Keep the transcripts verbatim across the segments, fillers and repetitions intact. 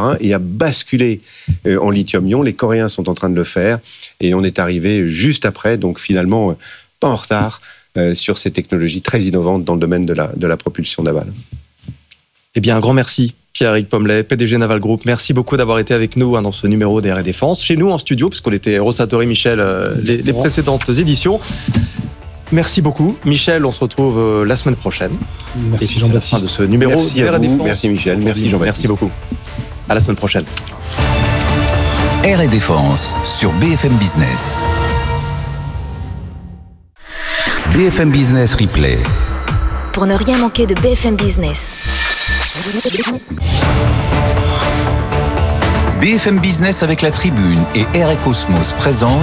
terrain et à basculer euh, en lithium-ion. Les Coréens sont en train de le faire et on est arrivé juste après, donc finalement, euh, pas en retard euh, sur ces technologies très innovantes dans le domaine de la, de la propulsion navale. Eh bien, un grand merci. Pierre-Éric Pommelet, P D G Naval Group, merci beaucoup d'avoir été avec nous hein, dans ce numéro d'Air et Défense. Chez nous en studio, puisqu'on était Rosatori, Michel, euh, les, les précédentes éditions. Merci beaucoup. Michel, on se retrouve euh, la semaine prochaine. Merci Jean-Baptiste. C'est la fin de ce numéro merci d'Air à et vous, Défense. merci Michel, merci Jean-Baptiste. Merci beaucoup. À la semaine prochaine. Air et Défense sur B F M Business. B F M Business Replay. Pour ne rien manquer de B F M Business. B F M Business avec la Tribune et Air et Cosmos présente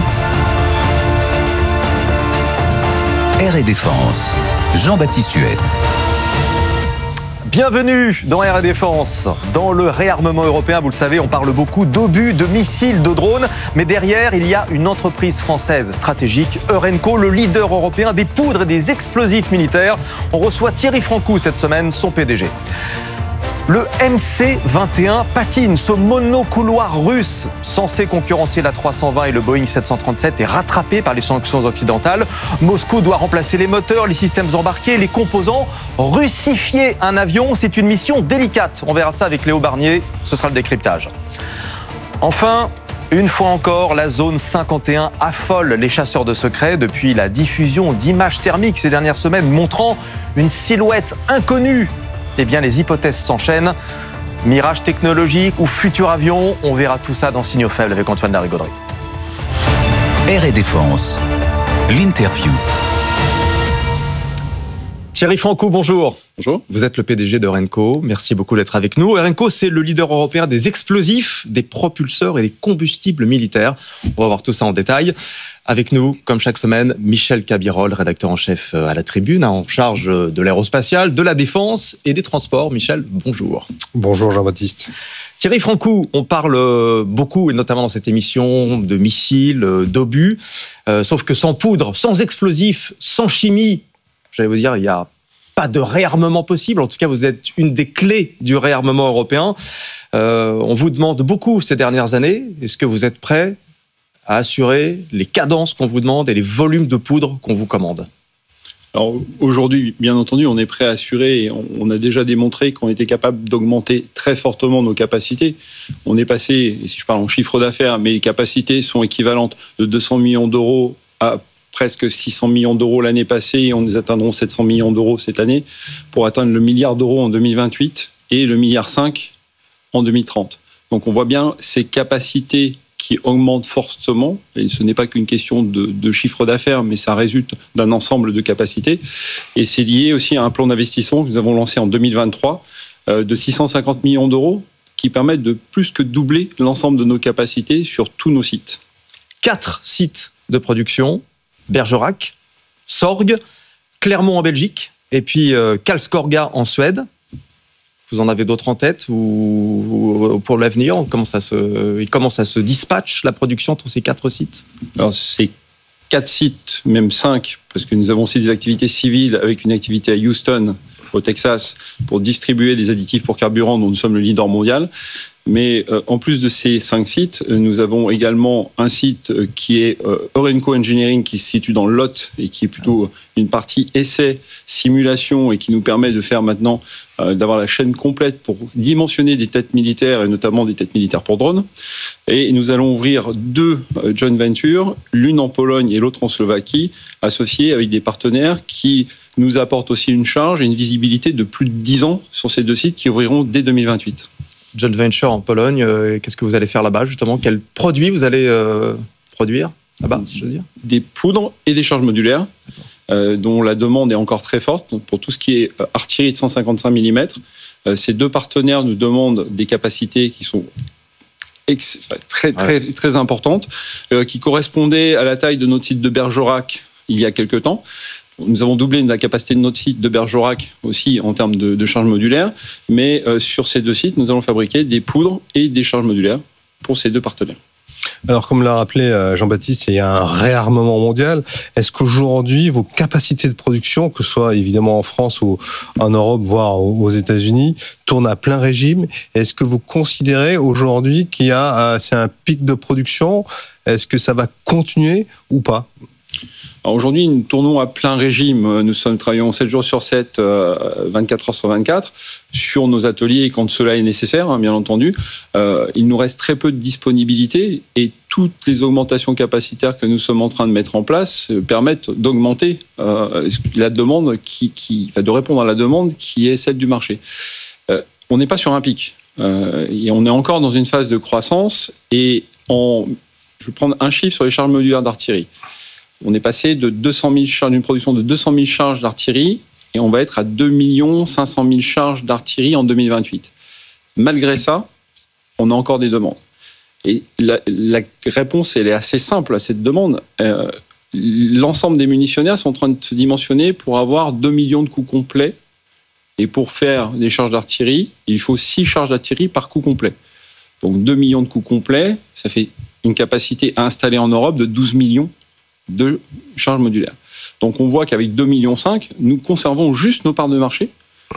Air et Défense. Jean-Baptiste Huette. Bienvenue dans Air et Défense. Dans le réarmement européen, vous le savez, on parle beaucoup d'obus, de missiles, de drones. Mais derrière, il y a une entreprise française stratégique, Eurenco, le leader européen des poudres et des explosifs militaires. On reçoit Thierry Francou cette semaine, son P D G. Le M C vingt et un patine. Ce monocouloir russe, censé concurrencer la trois cent vingt et le Boeing sept cent trente-sept, est rattrapé par les sanctions occidentales. Moscou doit remplacer les moteurs, les systèmes embarqués, les composants. Russifier un avion, c'est une mission délicate. On verra ça avec Léo Barnier, ce sera le décryptage. Enfin, une fois encore, la zone cinquante et un affole les chasseurs de secrets depuis la diffusion d'images thermiques ces dernières semaines montrant une silhouette inconnue. Eh bien, les hypothèses s'enchaînent. Mirage technologique ou futur avion, on verra tout ça dans Signaux Faibles avec Antoine Larigauderie. Air et Défense, l'interview. Thierry Francou, bonjour. Bonjour. Vous êtes le P D G d'Eurenco. Merci beaucoup d'être avec nous. Eurenco, c'est le leader européen des explosifs, des propulseurs et des combustibles militaires. On va voir tout ça en détail. Avec nous, comme chaque semaine, Michel Cabirol, rédacteur en chef à la Tribune, en charge de l'aérospatiale, de la défense et des transports. Michel, bonjour. Bonjour Jean-Baptiste. Thierry Francou, on parle beaucoup, et notamment dans cette émission, de missiles, d'obus, euh, sauf que sans poudre, sans explosifs, sans chimie, j'allais vous dire, il n'y a pas de réarmement possible. En tout cas, vous êtes une des clés du réarmement européen. Euh, on vous demande beaucoup ces dernières années. Est-ce que vous êtes prêt à assurer les cadences qu'on vous demande et les volumes de poudre qu'on vous commande? Alors aujourd'hui, bien entendu, on est prêt à assurer et on a déjà démontré qu'on était capable d'augmenter très fortement nos capacités. On est passé, et si je parle en chiffre d'affaires, mais les capacités sont équivalentes de deux cents millions d'euros à presque six cents millions d'euros l'année passée et on nous atteindrons sept cents millions d'euros cette année pour atteindre le milliard d'euros en deux mille vingt-huit et le milliard cinq en deux mille trente. Donc on voit bien ces capacités qui augmente fortement, et ce n'est pas qu'une question de, de chiffre d'affaires, mais ça résulte d'un ensemble de capacités, et c'est lié aussi à un plan d'investissement que nous avons lancé en deux mille vingt-trois, euh, de six cent cinquante millions d'euros, qui permettent de plus que doubler l'ensemble de nos capacités sur tous nos sites. Quatre sites de production, Bergerac, Sorgue, Clermont en Belgique, et puis euh, Karlskorga en Suède. Vous en avez d'autres en tête ou, ou pour l'avenir, comment ça se, comment ça se dispatche la production entre ces quatre sites? Alors c'est quatre sites, même cinq, parce que nous avons aussi des activités civiles avec une activité à Houston, au Texas, pour distribuer des additifs pour carburant dont nous sommes le leader mondial. Mais euh, en plus de ces cinq sites, euh, nous avons également un site euh, qui est euh, Eurenco Engineering, qui se situe dans le Lot et qui est plutôt une partie essai, simulation et qui nous permet de faire maintenant euh, d'avoir la chaîne complète pour dimensionner des têtes militaires et notamment des têtes militaires pour drones. Et nous allons ouvrir deux euh, joint ventures, l'une en Pologne et l'autre en Slovaquie, associées avec des partenaires qui nous apportent aussi une charge et une visibilité de plus de dix ans sur ces deux sites qui ouvriront dès deux mille vingt-huit. Joint venture en Pologne, euh, qu'est-ce que vous allez faire là-bas justement? Quels produits vous allez euh, produire là-bas, si je veux dire? Des poudres et des charges modulaires, euh, dont la demande est encore très forte. Donc, pour tout ce qui est artillerie de cent cinquante-cinq millimètres, euh, ces deux partenaires nous demandent des capacités qui sont ex- très, très, ouais. très importantes, euh, qui correspondaient à la taille de notre site de Bergerac il y a quelques temps. Nous avons doublé la capacité de notre site de Bergerac aussi en termes de, de charges modulaires, mais euh, sur ces deux sites, nous allons fabriquer des poudres et des charges modulaires pour ces deux partenaires. Alors, comme l'a rappelé Jean-Baptiste, il y a un réarmement mondial. Est-ce qu'aujourd'hui, vos capacités de production, que ce soit évidemment en France ou en Europe, voire aux États-Unis, tournent à plein régime? Est-ce que vous considérez aujourd'hui qu'il y a, c'est un pic de production? Est-ce que ça va continuer ou pas? Alors aujourd'hui, nous tournons à plein régime. Nous sommes travaillons sept jours sur sept, vingt-quatre heures sur vingt-quatre, sur nos ateliers quand cela est nécessaire, hein, bien entendu. Euh, il nous reste très peu de disponibilité et toutes les augmentations capacitaires que nous sommes en train de mettre en place permettent d'augmenter euh, la demande, qui, qui, enfin, de répondre à la demande qui est celle du marché. Euh, on n'est pas sur un pic. Euh, et on est encore dans une phase de croissance. Et en, je vais prendre un chiffre sur les charges modulaires d'artillerie. On est passé de deux cent mille charges, d'une production de deux cent mille charges d'artillerie et on va être à deux millions cinq cent mille charges d'artillerie en deux mille vingt-huit. Malgré ça, on a encore des demandes. Et la, la réponse, elle est assez simple à cette demande. Euh, l'ensemble des munitionnaires sont en train de se dimensionner pour avoir deux millions de coups complets. Et pour faire des charges d'artillerie, il faut six charges d'artillerie par coup complet. Donc deux millions de coups complets, ça fait une capacité à installer en Europe de douze millions de charges modulaires. Donc on voit qu'avec deux virgule cinq millions, nous conservons juste nos parts de marché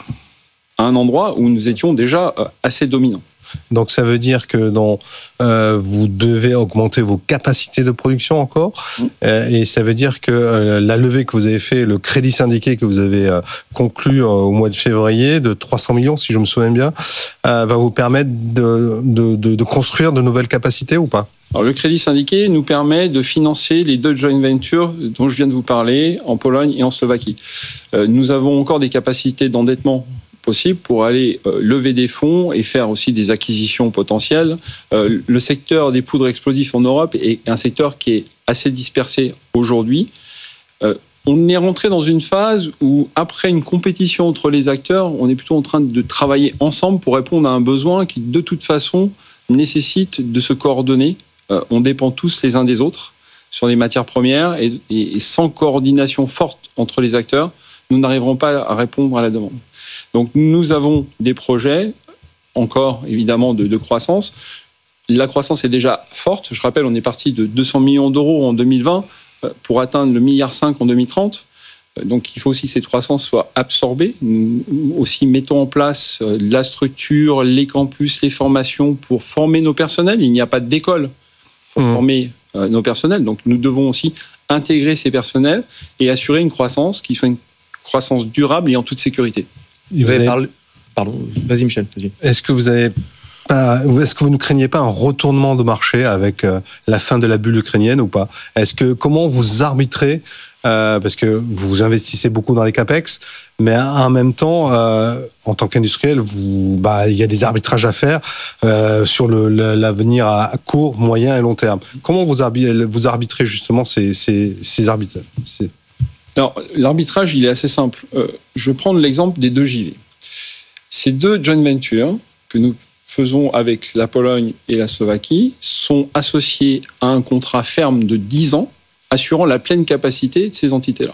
à un endroit où nous étions déjà assez dominants. Donc ça veut dire que dans, euh, vous devez augmenter vos capacités de production encore, mmh. euh, et ça veut dire que euh, la levée que vous avez fait, le crédit syndiqué que vous avez euh, conclu euh, au mois de février de trois cents millions, si je me souviens bien, euh, va vous permettre de, de, de, de construire de nouvelles capacités ou pas? Alors, le crédit syndiqué nous permet de financer les deux joint ventures dont je viens de vous parler, en Pologne et en Slovaquie. Euh, nous avons encore des capacités d'endettement possibles pour aller euh, lever des fonds et faire aussi des acquisitions potentielles. Euh, le secteur des poudres explosives en Europe est un secteur qui est assez dispersé aujourd'hui. Euh, on est rentré dans une phase où, après une compétition entre les acteurs, on est plutôt en train de travailler ensemble pour répondre à un besoin qui, de toute façon, nécessite de se coordonner. Euh, on dépend tous les uns des autres sur les matières premières et, et, et sans coordination forte entre les acteurs, nous n'arriverons pas à répondre à la demande. Donc nous avons des projets, encore évidemment de, de croissance. La croissance est déjà forte. Je rappelle, on est parti de deux cents millions d'euros en deux mille vingt pour atteindre le milliard cinq en deux mille trente. Donc il faut aussi que cette croissance soit absorbée. Nous aussi mettons en place la structure, les campus, les formations pour former nos personnels. Il n'y a pas d'école pour mmh. former euh, nos personnels. Donc nous devons aussi intégrer ces personnels et assurer une croissance qui soit une croissance durable et en toute sécurité. Vous, vous avez parlé... Pardon, vas-y Michel. Vas-y. Est-ce que vous avez pas... Est-ce que vous ne craignez pas un retournement de marché avec euh, la fin de la bulle ukrainienne ou pas? Est-ce que comment vous arbitrez euh, parce que vous investissez beaucoup dans les capex, mais en même temps, euh, en tant qu'industriel, vous, bah, il y a des arbitrages à faire euh, sur le, l'avenir à court, moyen et long terme. Comment vous arbitrez, vous arbitrez justement ces, ces, ces arbitrages? C'est... Alors, l'arbitrage, il est assez simple. Euh, je vais prendre l'exemple des deux J V. Ces deux joint ventures que nous faisons avec la Pologne et la Slovaquie sont associés à un contrat ferme de dix ans assurant la pleine capacité de ces entités-là.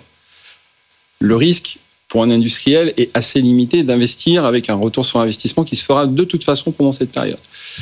Le risque pour un industriel est assez limité d'investir avec un retour sur investissement qui se fera de toute façon pendant cette période.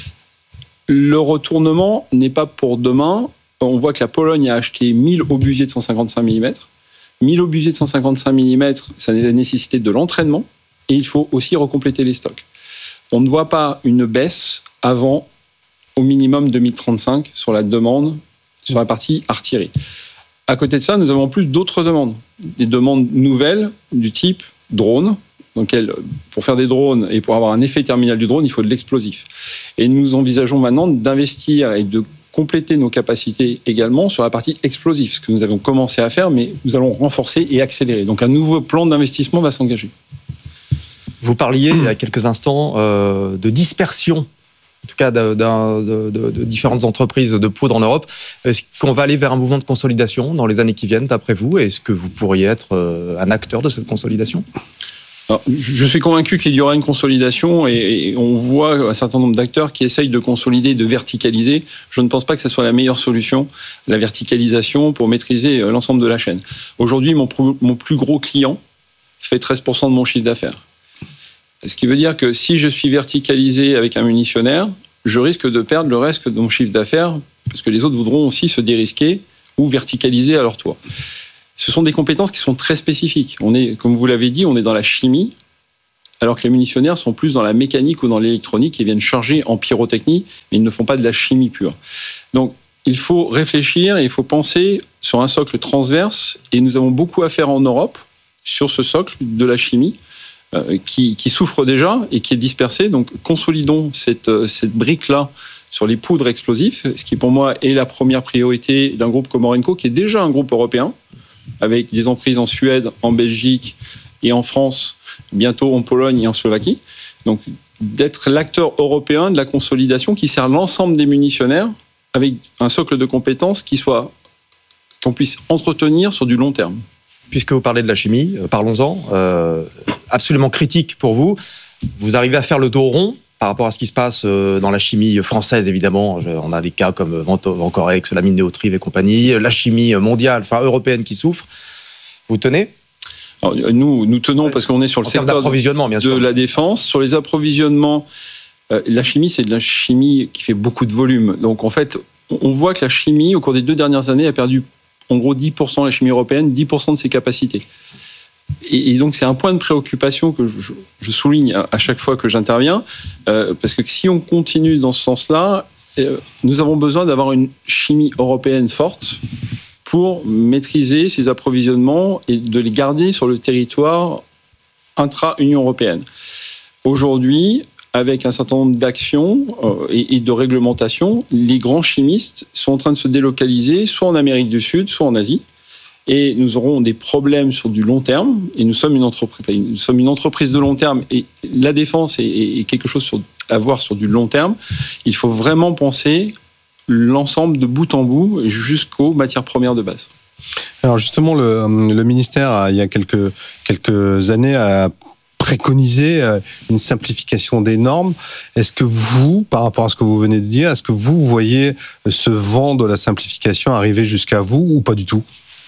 Le retournement n'est pas pour demain. On voit que la Pologne a acheté mille obusiers de cent cinquante-cinq millimètres. mille obusiers de cent cinquante-cinq millimètres, ça a nécessité de l'entraînement et il faut aussi recompléter les stocks. On ne voit pas une baisse avant au minimum deux mille trente-cinq sur la demande, sur la partie artillerie. À côté de ça, nous avons en plus d'autres demandes. Des demandes nouvelles du type drone. Donc, pour faire des drones et pour avoir un effet terminal du drone, il faut de l'explosif. Et nous envisageons maintenant d'investir et de compléter nos capacités également sur la partie explosif, ce que nous avons commencé à faire, mais nous allons renforcer et accélérer. Donc un nouveau plan d'investissement va s'engager. Vous parliez il y a quelques instants euh, de dispersion, en tout cas de, de, de, de différentes entreprises de poudre en Europe. Est-ce qu'on va aller vers un mouvement de consolidation dans les années qui viennent, d'après vous? Est-ce que vous pourriez être euh, un acteur de cette consolidation? Alors, je suis convaincu qu'il y aura une consolidation et on voit un certain nombre d'acteurs qui essayent de consolider, de verticaliser. Je ne pense pas que ce soit la meilleure solution, la verticalisation, pour maîtriser l'ensemble de la chaîne. Aujourd'hui, mon, mon plus gros client fait treize pour cent de mon chiffre d'affaires. Ce qui veut dire que si je suis verticalisé avec un munitionnaire, je risque de perdre le reste de mon chiffre d'affaires parce que les autres voudront aussi se dérisquer ou verticaliser à leur tour. Ce sont des compétences qui sont très spécifiques. On est, comme vous l'avez dit, on est dans la chimie, alors que les munitionnaires sont plus dans la mécanique ou dans l'électronique et viennent charger en pyrotechnie, mais ils ne font pas de la chimie pure. Donc, il faut réfléchir et il faut penser sur un socle transverse, et nous avons beaucoup à faire en Europe sur ce socle de la chimie euh, qui, qui souffre déjà et qui est dispersé. Donc, consolidons cette, cette brique-là sur les poudres explosifs, ce qui pour moi est la première priorité d'un groupe comme Orenco, qui est déjà un groupe européen, avec des emprises en Suède, en Belgique et en France, bientôt en Pologne et en Slovaquie. Donc, d'être l'acteur européen de la consolidation qui sert l'ensemble des munitionnaires avec un socle de compétences qui soit, qu'on puisse entretenir sur du long terme. Puisque vous parlez de la chimie, parlons-en. Euh, absolument critique pour vous. Vous arrivez à faire le dos rond par rapport à ce qui se passe dans la chimie française, évidemment. On a des cas comme Vencorex, la mine Néotrive et compagnie, la chimie mondiale, enfin européenne qui souffre. Vous tenez ? Alors, nous, nous tenons parce qu'on est sur le en secteur d'approvisionnement bien sûr. De la défense. Sur les approvisionnements, euh, la chimie, c'est de la chimie qui fait beaucoup de volume. Donc, en fait, on voit que la chimie, au cours des deux dernières années, a perdu en gros dix pour cent de la chimie européenne, dix pour cent de ses capacités. Et, et donc, c'est un point de préoccupation que je, je souligne à, à chaque fois que j'interviens, euh, parce que si on continue dans ce sens-là, euh, nous avons besoin d'avoir une chimie européenne forte pour maîtriser ces approvisionnements et de les garder sur le territoire intra-Union européenne. Aujourd'hui, avec un certain nombre d'actions euh, et, et de réglementations, les grands chimistes sont en train de se délocaliser, soit en Amérique du Sud, soit en Asie. Et nous aurons des problèmes sur du long terme. Et nous sommes une entreprise, enfin, nous sommes une entreprise de long terme. Et la défense est, est quelque chose sur, à voir sur du long terme. Il faut vraiment penser l'ensemble de bout en bout jusqu'aux matières premières de base. Alors justement, le, le ministère, il y a quelques, quelques années, a préconisé une simplification des normes. Est-ce que vous, par rapport à ce que vous venez de dire, est-ce que vous voyez ce vent de la simplification arriver jusqu'à vous ou pas du tout ?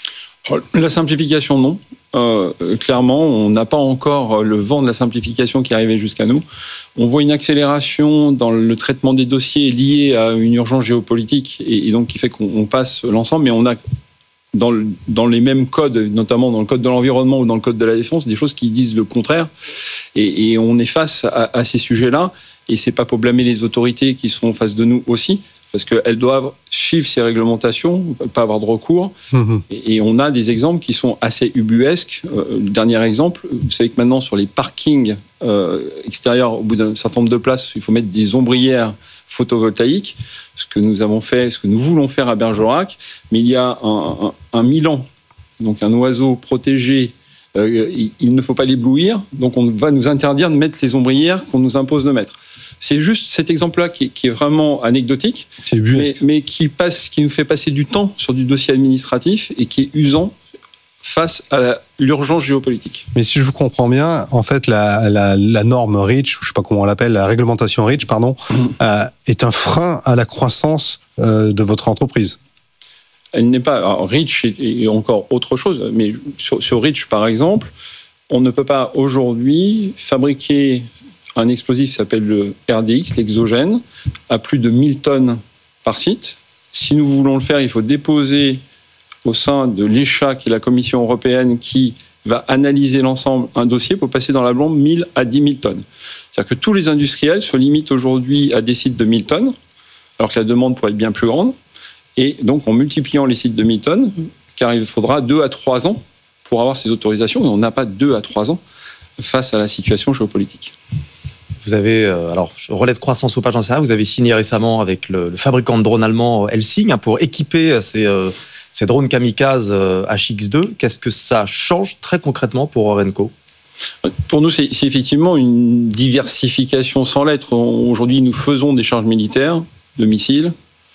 La simplification, non. Euh, clairement, on n'a pas encore le vent de la simplification qui est arrivé jusqu'à nous. On voit une accélération dans le traitement des dossiers liés à une urgence géopolitique et, et donc qui fait qu'on passe l'ensemble, mais on a dans, le, dans les mêmes codes, notamment dans le code de l'environnement ou dans le code de la défense, des choses qui disent le contraire. Et, et on est face à, à ces sujets-là. Et c'est pas pour blâmer les autorités qui sont en face de nous aussi, parce qu'elles doivent suivre ces réglementations, pas avoir de recours. Mmh. Et, et on a des exemples qui sont assez ubuesques. Euh, le dernier exemple, vous savez que maintenant, sur les parkings euh, extérieurs, au bout d'un certain nombre de places, il faut mettre des ombrières photovoltaïques, ce que nous avons fait, ce que nous voulons faire à Bergerac. Mais il y a un, un, un milan, donc un oiseau protégé, euh, il, il ne faut pas l'éblouir, donc on va nous interdire de mettre les ombrières qu'on nous impose de mettre. C'est juste cet exemple-là qui, qui est vraiment anecdotique, mais, mais qui, passe, qui nous fait passer du temps sur du dossier administratif et qui est usant face à la, l'urgence géopolitique. Mais si je vous comprends bien, en fait, la, la, la norme REACH, je ne sais pas comment on l'appelle, la réglementation REACH, pardon, mmh. euh, est un frein à la croissance euh, de votre entreprise. Elle n'est pas... Alors, REACH est, est encore autre chose, mais sur, sur REACH, par exemple, on ne peut pas aujourd'hui fabriquer un explosif qui s'appelle le R D X, l'exogène, à plus de mille tonnes par site. Si nous voulons le faire, il faut déposer au sein de l'E C H A, qui est la Commission européenne, qui va analyser l'ensemble, un dossier pour passer dans la blonde mille à dix mille tonnes. C'est-à-dire que tous les industriels se limitent aujourd'hui à des sites de mille tonnes, alors que la demande pourrait être bien plus grande. Et donc, en multipliant les sites de mille tonnes, car il faudra deux à trois ans pour avoir ces autorisations, et on n'a pas deux à trois ans face à la situation géopolitique. Vous avez, euh, alors, relais de croissance ou pas, j'en sais rien, vous avez signé récemment avec le, le fabricant de drones allemand Helsing hein, pour équiper ces, euh, ces drones kamikazes euh, H X deux. Qu'est-ce que ça change très concrètement pour Orenco ? Pour nous, c'est, c'est effectivement une diversification sans lettres. Aujourd'hui, nous faisons des charges militaires de missiles.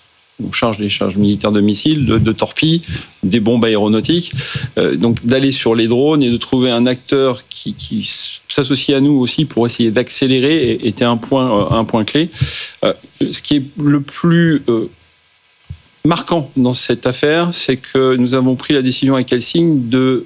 On charge des charges militaires de missiles, de, de torpilles, des bombes aéronautiques. Euh, donc d'aller sur les drones et de trouver un acteur qui, qui s'associe à nous aussi pour essayer d'accélérer était un point, un point clé. Euh, ce qui est le plus euh, marquant dans cette affaire, c'est que nous avons pris la décision avec Helsing de,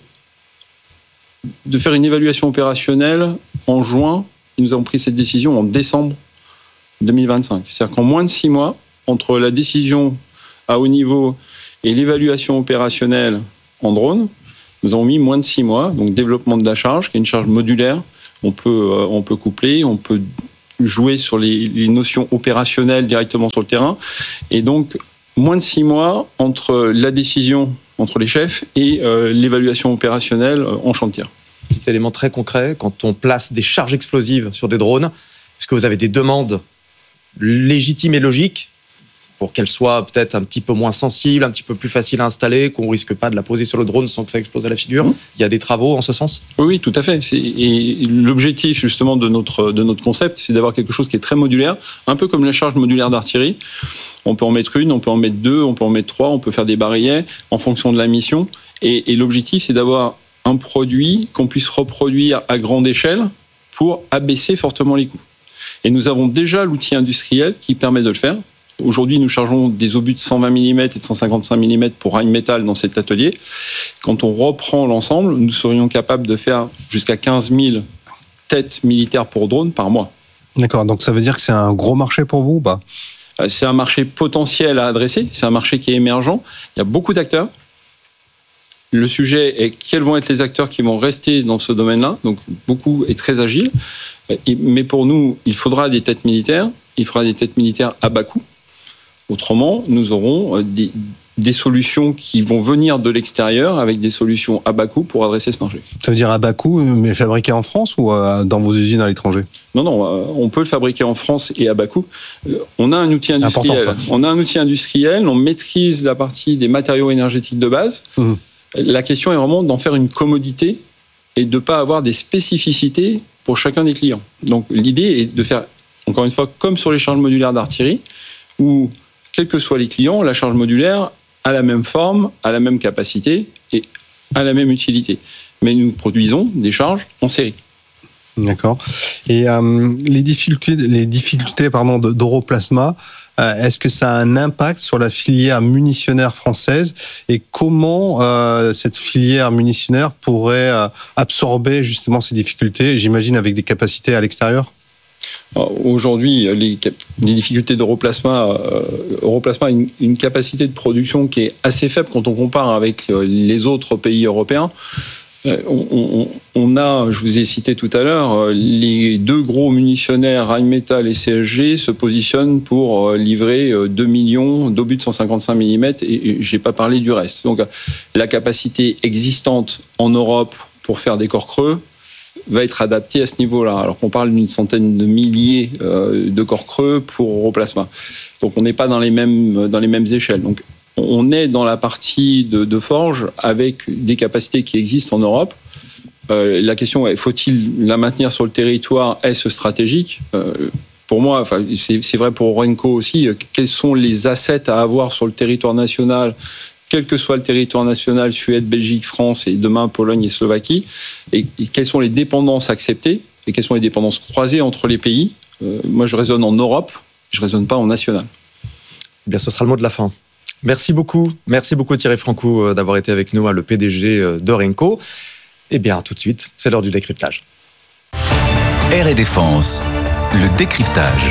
de faire une évaluation opérationnelle en juin. Et nous avons pris cette décision en décembre deux mille vingt-cinq. C'est-à-dire qu'en moins de six mois, entre la décision à haut niveau et l'évaluation opérationnelle en drone, nous avons mis moins de six mois. Donc, développement de la charge, qui est une charge modulaire. On peut, euh, on peut coupler, on peut jouer sur les, les notions opérationnelles directement sur le terrain. Et donc, moins de six mois entre la décision entre les chefs et euh, l'évaluation opérationnelle en champ de tir. Petit élément très concret, quand on place des charges explosives sur des drones, est-ce que vous avez des demandes légitimes et logiques pour qu'elles soient peut-être un petit peu moins sensibles, un petit peu plus faciles à installer, qu'on ne risque pas de la poser sur le drone sans que ça explose à la figure? Mmh. Il y a des travaux en ce sens? Oui, oui, tout à fait. C'est, et l'objectif justement de notre, de notre concept, c'est d'avoir quelque chose qui est très modulaire, un peu comme la charge modulaire d'artillerie. On peut en mettre une, on peut en mettre deux, on peut en mettre trois, on peut faire des barilets en fonction de la mission. Et, et l'objectif, c'est d'avoir un produit qu'on puisse reproduire à grande échelle pour abaisser fortement les coûts. Et nous avons déjà l'outil industriel qui permet de le faire. Aujourd'hui, nous chargeons des obus de cent vingt millimètres et de cent cinquante-cinq millimètres pour Rheinmetall dans cet atelier. Quand on reprend l'ensemble, nous serions capables de faire jusqu'à quinze mille têtes militaires pour drone par mois. D'accord, donc ça veut dire que c'est un gros marché pour vous ou pas? C'est un marché potentiel à adresser, c'est un marché qui est émergent. Il y a beaucoup d'acteurs. Le sujet est quels vont être les acteurs qui vont rester dans ce domaine-là. Donc beaucoup est très agile. Mais pour nous, il faudra des têtes militaires. Il faudra des têtes militaires à bas coût. Autrement, nous aurons des, des solutions qui vont venir de l'extérieur avec des solutions à bas coût pour adresser ce marché. Ça veut dire à bas coût, mais fabriqué en France ou dans vos usines à l'étranger? Non, non, on peut le fabriquer en France et à bas coût. On a un outil industriel. Important, on a un outil industriel, on maîtrise la partie des matériaux énergétiques de base. Mmh. La question est vraiment d'en faire une commodité et de ne pas avoir des spécificités pour chacun des clients. Donc l'idée est de faire, encore une fois, comme sur les charges modulaires d'artillerie, où quels que soient les clients, la charge modulaire a la même forme, a la même capacité et a la même utilité. Mais nous produisons des charges en série. D'accord. Et euh, les difficultés, les difficultés pardon, d'Europlasma, euh, est-ce que ça a un impact sur la filière munitionnaire française? Et comment euh, cette filière munitionnaire pourrait euh, absorber justement ces difficultés, j'imagine avec des capacités à l'extérieur? Aujourd'hui, les, les difficultés d'Europlasma, euh, Europlasma a une, une capacité de production qui est assez faible quand on compare avec les autres pays européens. Euh, on, on, on a, je vous ai cité tout à l'heure, les deux gros munitionnaires, Rheinmetall et C S G, se positionnent pour livrer deux millions d'obus de cent cinquante-cinq millimètres et je n'ai pas parlé du reste. Donc la capacité existante en Europe pour faire des corps creux va être adapté à ce niveau-là, alors qu'on parle d'une centaine de milliers euh, de corps creux pour Europlasma. Donc on n'est pas dans les mêmes, dans les mêmes échelles. Donc on est dans la partie de, de forge avec des capacités qui existent en Europe. Euh, la question est, faut-il la maintenir sur le territoire? Est-ce stratégique? euh, Pour moi, enfin, c'est, c'est vrai pour Orenco aussi, quels sont les assets à avoir sur le territoire national, quel que soit le territoire national, Suède, Belgique, France et demain Pologne et Slovaquie, et, et quelles sont les dépendances acceptées et quelles sont les dépendances croisées entre les pays. Euh, moi, je raisonne en Europe, je ne raisonne pas en national. Eh bien, ce sera le mot de la fin. Merci beaucoup, merci beaucoup Thierry Francoux d'avoir été avec nous, le P D G d'Orenco. Eh bien, tout de suite, c'est l'heure du décryptage. Air et Défense, le décryptage.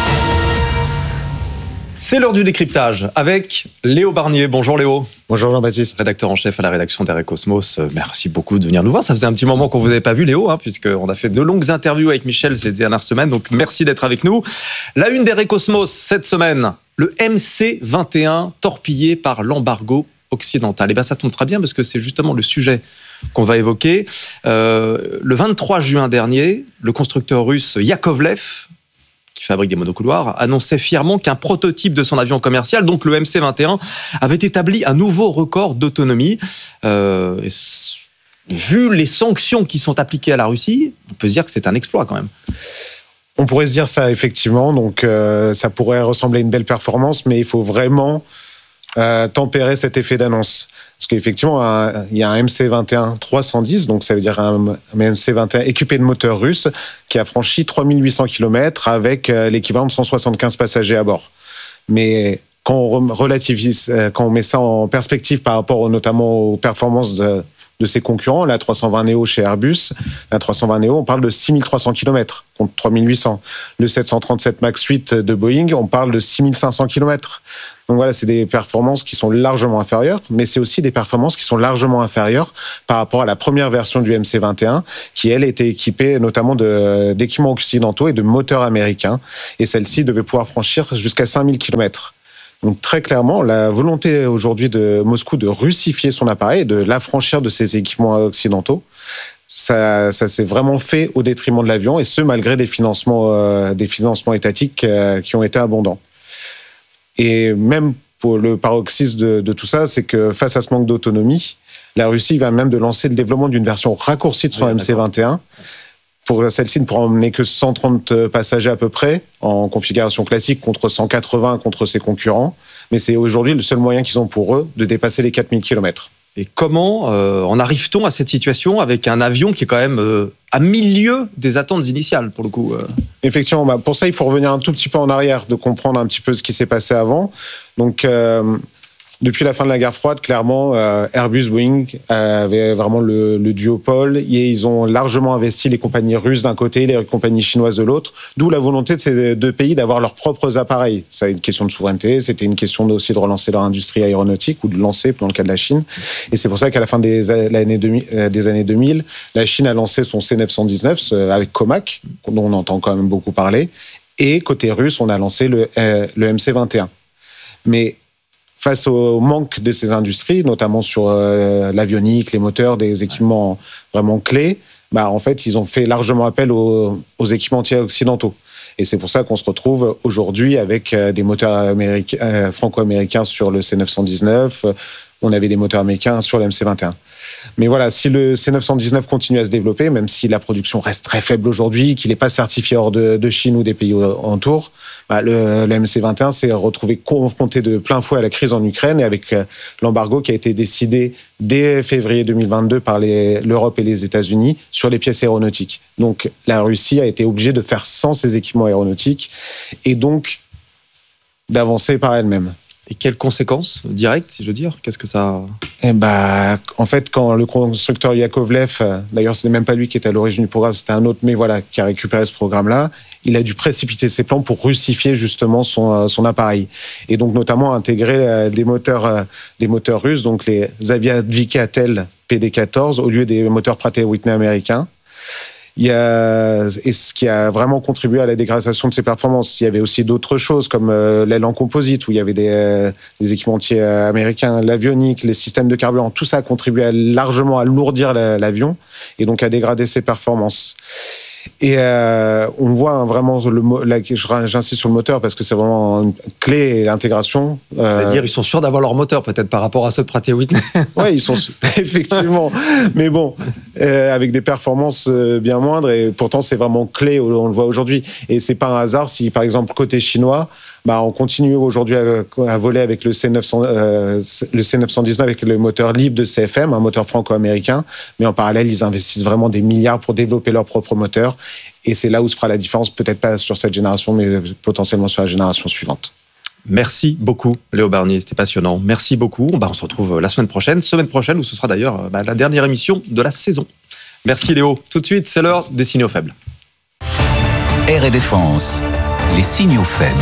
C'est l'heure du décryptage avec Léo Barnier. Bonjour Léo. Bonjour Jean-Baptiste. Rédacteur en chef à la rédaction d'Air et Cosmos. Merci beaucoup de venir nous voir. Ça faisait un petit moment qu'on ne vous avait pas vu Léo, hein, puisqu'on a fait de longues interviews avec Michel ces dernières semaines. Donc merci d'être avec nous. La une d'Air et Cosmos cette semaine, le M C vingt et un torpillé par l'embargo occidental. Et bien ça tombe très bien parce que c'est justement le sujet qu'on va évoquer. Euh, le vingt-trois juin dernier, le constructeur russe Yakovlev, qui fabrique des monocouloirs, annonçait fièrement qu'un prototype de son avion commercial, donc le M C vingt et un, avait établi un nouveau record d'autonomie. Euh, vu les sanctions qui sont appliquées à la Russie, on peut se dire que c'est un exploit quand même. On pourrait se dire ça, effectivement. Donc, euh, ça pourrait ressembler à une belle performance, mais il faut vraiment euh, tempérer cet effet d'annonce. Parce qu'effectivement, un, il y a un M C vingt et un trois cent dix, donc ça veut dire un, un M C vingt et un équipé de moteurs russes qui a franchi trois mille huit cents kilomètres avec euh, l'équivalent de cent soixante-quinze passagers à bord. Mais quand on relativise, euh, quand on met ça en perspective par rapport au, notamment aux performances de, de ses concurrents. La trois cent vingt Neo chez Airbus, la trois cent vingt Neo, on parle de six mille trois cents kilomètres contre trois mille huit cents. Le sept cent trente-sept Max huit de Boeing, on parle de six mille cinq cents kilomètres. Donc voilà, c'est des performances qui sont largement inférieures, mais c'est aussi des performances qui sont largement inférieures par rapport à la première version du M C vingt et un, qui elle était équipée notamment de, d'équipements occidentaux et de moteurs américains. Et celle-ci devait pouvoir franchir jusqu'à cinq mille kilomètres. Donc très clairement, la volonté aujourd'hui de Moscou de russifier son appareil, de l'affranchir de ses équipements occidentaux, ça, ça s'est vraiment fait au détriment de l'avion, et ce malgré des financements, euh, des financements étatiques euh, qui ont été abondants. Et même pour le paroxysme de, de tout ça, c'est que face à ce manque d'autonomie, la Russie va même de lancer le développement d'une version raccourcie de son oui, M C vingt et un. Pour celle-ci, ne pourra emmener que cent trente passagers à peu près, en configuration classique, contre cent quatre-vingts contre ses concurrents. Mais c'est aujourd'hui le seul moyen qu'ils ont pour eux de dépasser les quatre mille kilomètres. Et comment euh, en arrive-t-on à cette situation avec un avion qui est quand même euh, à milieu des attentes initiales, pour le coup euh. Effectivement, bah pour ça, il faut revenir un tout petit peu en arrière, de comprendre un petit peu ce qui s'est passé avant. Donc, euh, depuis la fin de la guerre froide, clairement, euh, Airbus, Boeing avaient vraiment le, le duopole, et ils ont largement investi les compagnies russes d'un côté, les compagnies chinoises de l'autre, d'où la volonté de ces deux pays d'avoir leurs propres appareils. C'est une question de souveraineté, c'était une question aussi de relancer leur industrie aéronautique, ou de lancer, dans le cas de la Chine. Et c'est pour ça qu'à la fin des années deux mille, des années deux mille, la Chine a lancé son C neuf cent dix-neuf avec Comac, dont on entend quand même beaucoup parler, et côté russe, on a lancé le, euh, le M C vingt et un. Mais face au manque de ces industries, notamment sur euh, l'avionique, les moteurs, des équipements vraiment clés, bah, en fait, ils ont fait largement appel aux, aux équipementiers occidentaux. Et c'est pour ça qu'on se retrouve aujourd'hui avec euh, des moteurs américains, euh, franco-américains sur le C neuf cent dix-neuf. On avait des moteurs américains sur le M C vingt et un. Mais voilà, si le C neuf cent dix-neuf continue à se développer, même si la production reste très faible aujourd'hui, qu'il n'est pas certifié hors de, de Chine ou des pays autour, bah le, le M C vingt et un s'est retrouvé confronté de plein fouet à la crise en Ukraine, et avec l'embargo qui a été décidé dès février deux mille vingt-deux par les, l'Europe et les États-Unis sur les pièces aéronautiques. Donc la Russie a été obligée de faire sans ses équipements aéronautiques, et donc d'avancer par elle-même. Et quelles conséquences directes, si je veux dire ? Qu'est-ce que ça... Eh ben, en fait, quand le constructeur Yakovlev, d'ailleurs, ce n'est même pas lui qui était à l'origine du programme, c'était un autre, mais voilà, qui a récupéré ce programme-là, il a dû précipiter ses plans pour russifier justement son, son appareil. Et donc, notamment, intégrer des moteurs, des moteurs russes, donc les Aviavicatel P D quatorze, au lieu des moteurs Pratt et Whitney américains. Il y a, et ce qui a vraiment contribué à la dégradation de ses performances. Il y avait aussi d'autres choses, comme euh, l'aile en composite, où il y avait des, euh, des équipementiers américains, l'avionique, les systèmes de carburant. Tout ça a contribué à largement alourdir la, l'avion, et donc à dégrader ses performances. Et euh, on voit hein, vraiment, le, là, j'insiste sur le moteur parce que c'est vraiment une clé, et l'intégration. Euh... C'est-à-dire, ils sont sûrs d'avoir leur moteur peut-être par rapport à ceux de Pratt et Whitney. Oui, ils sont effectivement. Mais bon, euh, avec des performances bien moindres, et pourtant c'est vraiment clé, on le voit aujourd'hui. Et c'est pas un hasard si, par exemple, côté chinois, bah, on continue aujourd'hui à, à voler avec le C neuf cents, euh, le C neuf cent dix-neuf avec le moteur libre de C F M, un moteur franco-américain. Mais en parallèle, ils investissent vraiment des milliards pour développer leur propre moteur. Et c'est là où se fera la différence, peut-être pas sur cette génération, mais potentiellement sur la génération suivante. Merci beaucoup, Léo Barnier, c'était passionnant. Merci beaucoup. Bah, on se retrouve la semaine prochaine, semaine prochaine, où ce sera d'ailleurs bah, la dernière émission de la saison. Merci Léo. Tout de suite, c'est l'heure des signaux faibles. Air et Défense, les signaux faibles.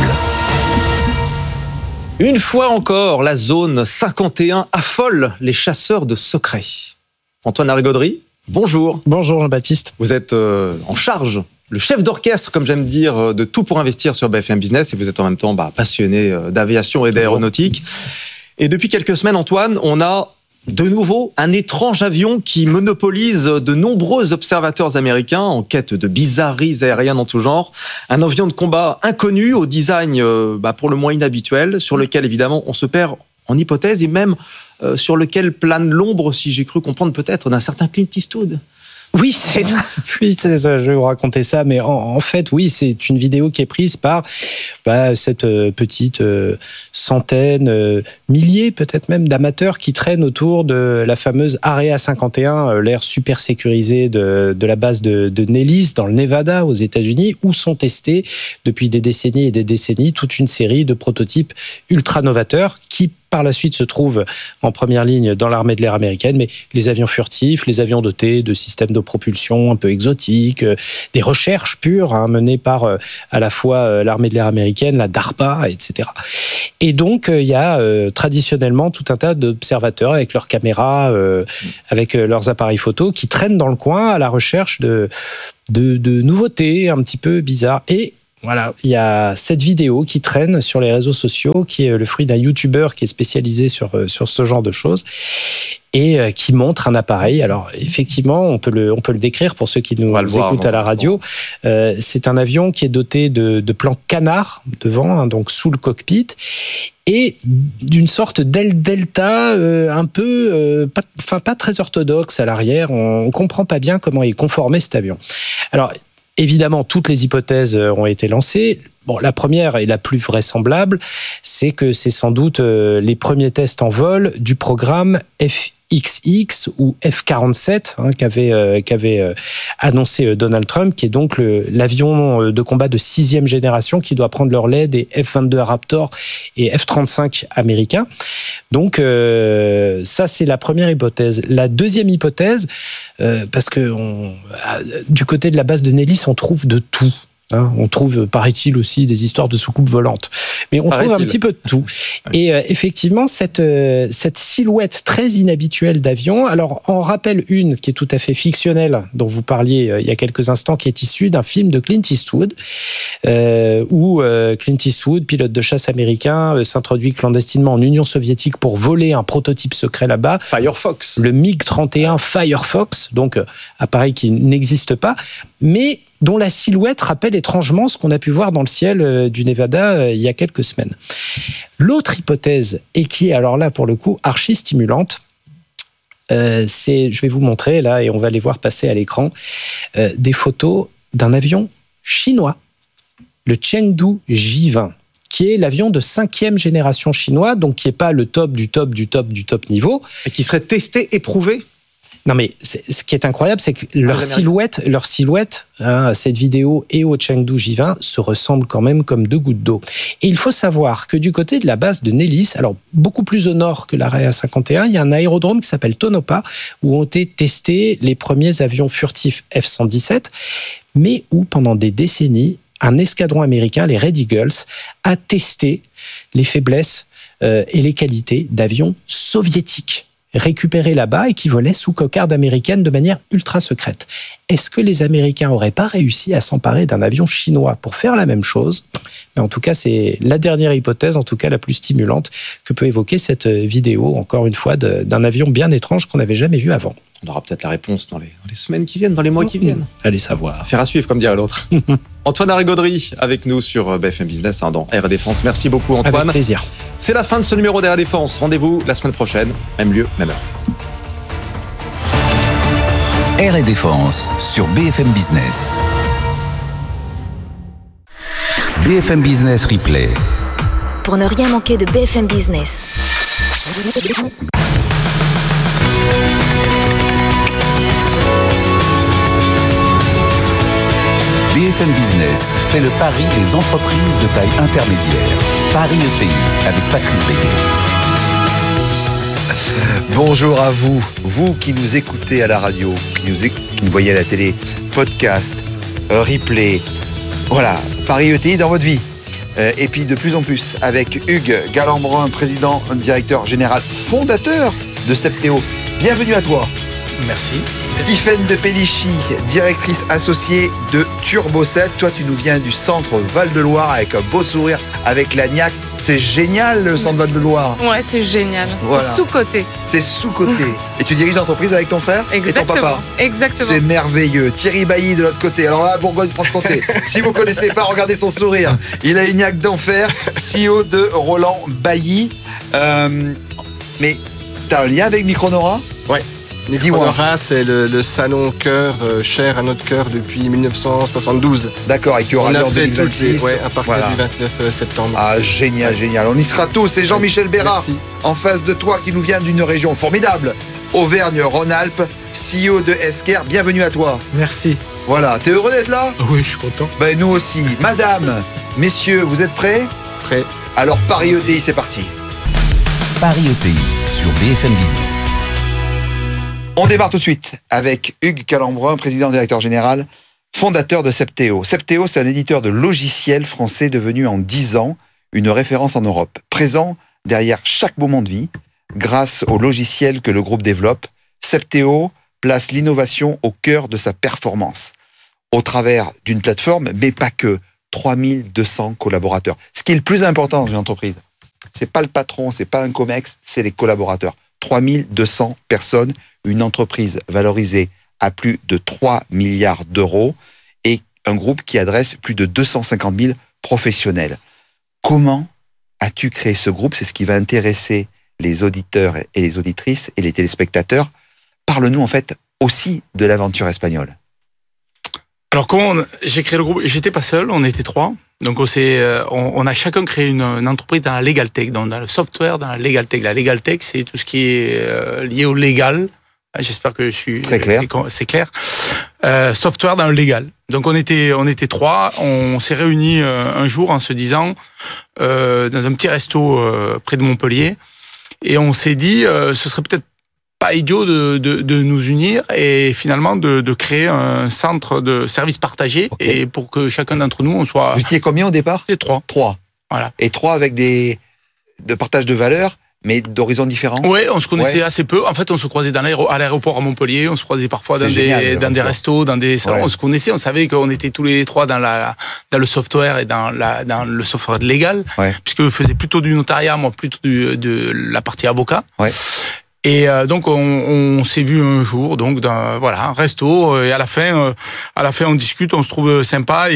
Une fois encore, la zone cinquante et un affole les chasseurs de secrets. Antoine Larigauderie, bonjour. Bonjour Jean-Baptiste. Vous êtes euh, en charge, le chef d'orchestre, comme j'aime dire, de tout pour investir sur B F M Business, et vous êtes en même temps bah, passionné d'aviation et d'aéronautique. Et depuis quelques semaines, Antoine, on a de nouveau un étrange avion qui monopolise de nombreux observateurs américains en quête de bizarreries aériennes en tout genre. Un avion de combat inconnu, au design euh, bah, pour le moins inhabituel, sur lequel évidemment on se perd en hypothèse, et même euh, sur lequel plane l'ombre, si j'ai cru comprendre peut-être, d'un certain Clint Eastwood. Oui, c'est ça. Oui, c'est ça. Je vais vous raconter ça, mais en, en fait, oui, c'est une vidéo qui est prise par bah, cette euh, petite euh, centaine, euh, milliers peut-être même d'amateurs qui traînent autour de la fameuse Area cinquante et un, euh, l'aire super sécurisée de, de la base de, de Nellis dans le Nevada aux États-Unis, où sont testés depuis des décennies et des décennies toute une série de prototypes ultra novateurs qui par la suite se trouvent en première ligne dans l'armée de l'air américaine, mais les avions furtifs, les avions dotés de systèmes de propulsion un peu exotiques, euh, des recherches pures hein, menées par euh, à la fois euh, l'armée de l'air américaine, la DARPA, et cetera. Et donc, il euh, y a euh, traditionnellement tout un tas d'observateurs avec leurs caméras, euh, avec euh, leurs appareils photo, qui traînent dans le coin à la recherche de, de, de nouveautés un petit peu bizarres. Et voilà, il y a cette vidéo qui traîne sur les réseaux sociaux, qui est le fruit d'un YouTuber qui est spécialisé sur, sur ce genre de choses et qui montre un appareil. Alors, effectivement, on peut le, on peut le décrire pour ceux qui nous, nous voir, écoutent à la radio. Euh, c'est un avion qui est doté de, de plans canard devant, hein, donc sous le cockpit, et d'une sorte d'aile delta euh, un peu, euh, pas, enfin, pas très orthodoxe à l'arrière. On ne comprend pas bien comment est conformé cet avion. Alors, évidemment, toutes les hypothèses ont été lancées. Bon, la première et la plus vraisemblable, c'est que c'est sans doute euh, les premiers tests en vol du programme F X X ou F quarante-sept hein, qu'avait, euh, qu'avait euh, annoncé euh, Donald Trump, qui est donc le, l'avion de combat de sixième génération qui doit prendre leur lait des F vingt-deux Raptor et F trente-cinq américains. Donc euh, ça, c'est la première hypothèse. La deuxième hypothèse, euh, parce que on, du côté de la base de Nellis, on trouve de tout. Hein, on trouve, paraît-il, aussi des histoires de soucoupes volantes. Mais on paraît-il. trouve un petit peu de tout. Et euh, effectivement, cette, euh, cette silhouette très inhabituelle d'avion, alors on rappelle une qui est tout à fait fictionnelle, dont vous parliez euh, il y a quelques instants, qui est issue d'un film de Clint Eastwood, euh, où euh, Clint Eastwood, pilote de chasse américain, euh, s'introduit clandestinement en Union soviétique pour voler un prototype secret là-bas. Firefox. Le MiG trente et un Firefox, donc euh, appareil qui n'existe pas, mais dont la silhouette rappelle étrangement ce qu'on a pu voir dans le ciel du Nevada il y a quelques semaines. L'autre hypothèse, et qui est alors là pour le coup archi stimulante, euh, c'est, je vais vous montrer là, et on va les voir passer à l'écran, euh, des photos d'un avion chinois, le Chengdu J vingt, qui est l'avion de cinquième génération chinois, donc qui n'est pas le top du top du top du top niveau. Et qui serait testé, éprouvé. Non mais ce qui est incroyable, c'est que leur silhouette, leur silhouette, hein, à cette vidéo et au Chengdu J vingt se ressemblent quand même comme deux gouttes d'eau. Et il faut savoir que du côté de la base de Nellis, alors beaucoup plus au nord que l'Area cinquante et un, il y a un aérodrome qui s'appelle Tonopah où ont été testés les premiers avions furtifs F cent dix-sept, mais où pendant des décennies, un escadron américain, les Red Eagles, a testé les faiblesses euh, et les qualités d'avions soviétiques récupérés là-bas et qui volaient sous cocarde américaine de manière ultra secrète. Est-ce que les Américains n'auraient pas réussi à s'emparer d'un avion chinois pour faire la même chose ? Mais en tout cas, c'est la dernière hypothèse, en tout cas la plus stimulante, que peut évoquer cette vidéo, encore une fois, de, d'un avion bien étrange qu'on n'avait jamais vu avant. On aura peut-être la réponse dans les, dans les semaines qui viennent, dans les mois qui viennent. Allez savoir. Affaire à suivre, comme dirait l'autre. Antoine Arré-Gaudry avec nous sur B F M Business hein, dans R et Défense. Merci beaucoup Antoine. Avec plaisir. C'est la fin de ce numéro d'R et Défense. Rendez-vous la semaine prochaine, même lieu, même heure. R et Défense sur B F M Business. B F M Business Replay. Pour ne rien manquer de B F M Business. B F M Business fait le pari des entreprises de taille intermédiaire. Paris E T I avec Patrice Béguet. Bonjour à vous, vous qui nous écoutez à la radio, qui nous, éc- qui nous voyez à la télé, podcast, euh, replay. Voilà, Paris E T I dans votre vie. Euh, et puis de plus en plus avec Hugues Galambrin, président, directeur général, fondateur de Septéo. Bienvenue à toi. Merci. Tiffaine de Pellichy, directrice associée de Turbocell. Toi, tu nous viens du centre Val-de-Loire avec un beau sourire, avec la Niaque. C'est génial, le centre Val-de-Loire. Ouais, c'est génial. Voilà. C'est sous-coté. C'est sous-coté. Et tu diriges l'entreprise avec ton frère Exactement. et ton papa. Exactement. C'est merveilleux. Thierry Bailly de l'autre côté. Alors là, Bourgogne-Franche-Comté. Si vous ne connaissez pas, regardez son sourire. Il a une Niaque d'enfer. C E O de Roland Bailly. Euh, mais t'as un lien avec Micronora ? Ouais. Micronora, c'est le, le salon cœur, euh, cher à notre cœur depuis dix-neuf cent soixante-douze. D'accord, et qui aura lieu en deux mille vingt-six. Ouais, à partir voilà. du vingt-neuf septembre. Ah, génial, génial. On y sera tous. C'est Jean-Michel Bérat, Merci. En face de toi, qui nous vient d'une région formidable, Auvergne-Rhône-Alpes, C E O de Esker. Bienvenue à toi. Merci. Voilà, t'es heureux d'être là ? Oui, je suis content. Ben, nous aussi. Madame, messieurs, vous êtes prêts ? Prêt. Alors, Paris E T I, c'est parti. Paris E T I sur B F M Business. On démarre tout de suite avec Hugues Calambrin, président directeur général, fondateur de Septéo. Septéo, c'est un éditeur de logiciels français devenu en dix ans une référence en Europe. Présent derrière chaque moment de vie, grâce aux logiciels que le groupe développe, Septéo place l'innovation au cœur de sa performance. Au travers d'une plateforme, mais pas que, trois mille deux cents collaborateurs. Ce qui est le plus important dans une entreprise, c'est pas le patron, c'est pas un comex, c'est les collaborateurs. trois mille deux cents personnes, une entreprise valorisée à plus de trois milliards d'euros et un groupe qui adresse plus de deux cent cinquante mille professionnels. Comment as-tu créé ce groupe? C'est ce qui va intéresser les auditeurs et les auditrices et les téléspectateurs. Parle-nous en fait aussi de l'aventure espagnole. Alors comment on, j'ai créé le groupe? J'étais pas seul, on était trois. Donc on, s'est, on, on a chacun créé une, une entreprise dans la legal tech, dans, dans le software, dans la legal tech. La legal tech, c'est tout ce qui est euh, lié au légal. J'espère que je suis très clair. C'est, c'est clair. Euh, software dans le légal. Donc on était, on était trois. On s'est réunis euh, un jour en se disant euh, dans un petit resto euh, près de Montpellier, et on s'est dit euh, ce serait peut-être pas idiot de, de, de nous unir et finalement de, de créer un centre de services partagés, okay. Et pour que chacun d'entre nous on soit. Vous étiez combien au départ? C'était trois. Trois. Voilà. Et trois avec des de partage de valeurs, mais d'horizons différents. Ouais, on se connaissait ouais. assez peu. En fait, on se croisait dans l'aéro- à l'aéroport à Montpellier, on se croisait parfois dans, génial, des, dans des restos, dans des salons. Ouais. On se connaissait, on savait qu'on était tous les trois dans la dans le software et dans la dans le software légal, ouais. Puisque je faisais plutôt du notariat, moi plutôt du, de la partie avocat. Ouais. Et euh, donc on, on s'est vu un jour, donc dans voilà un resto, et à la fin, euh, à la fin on discute, on se trouve sympa, et,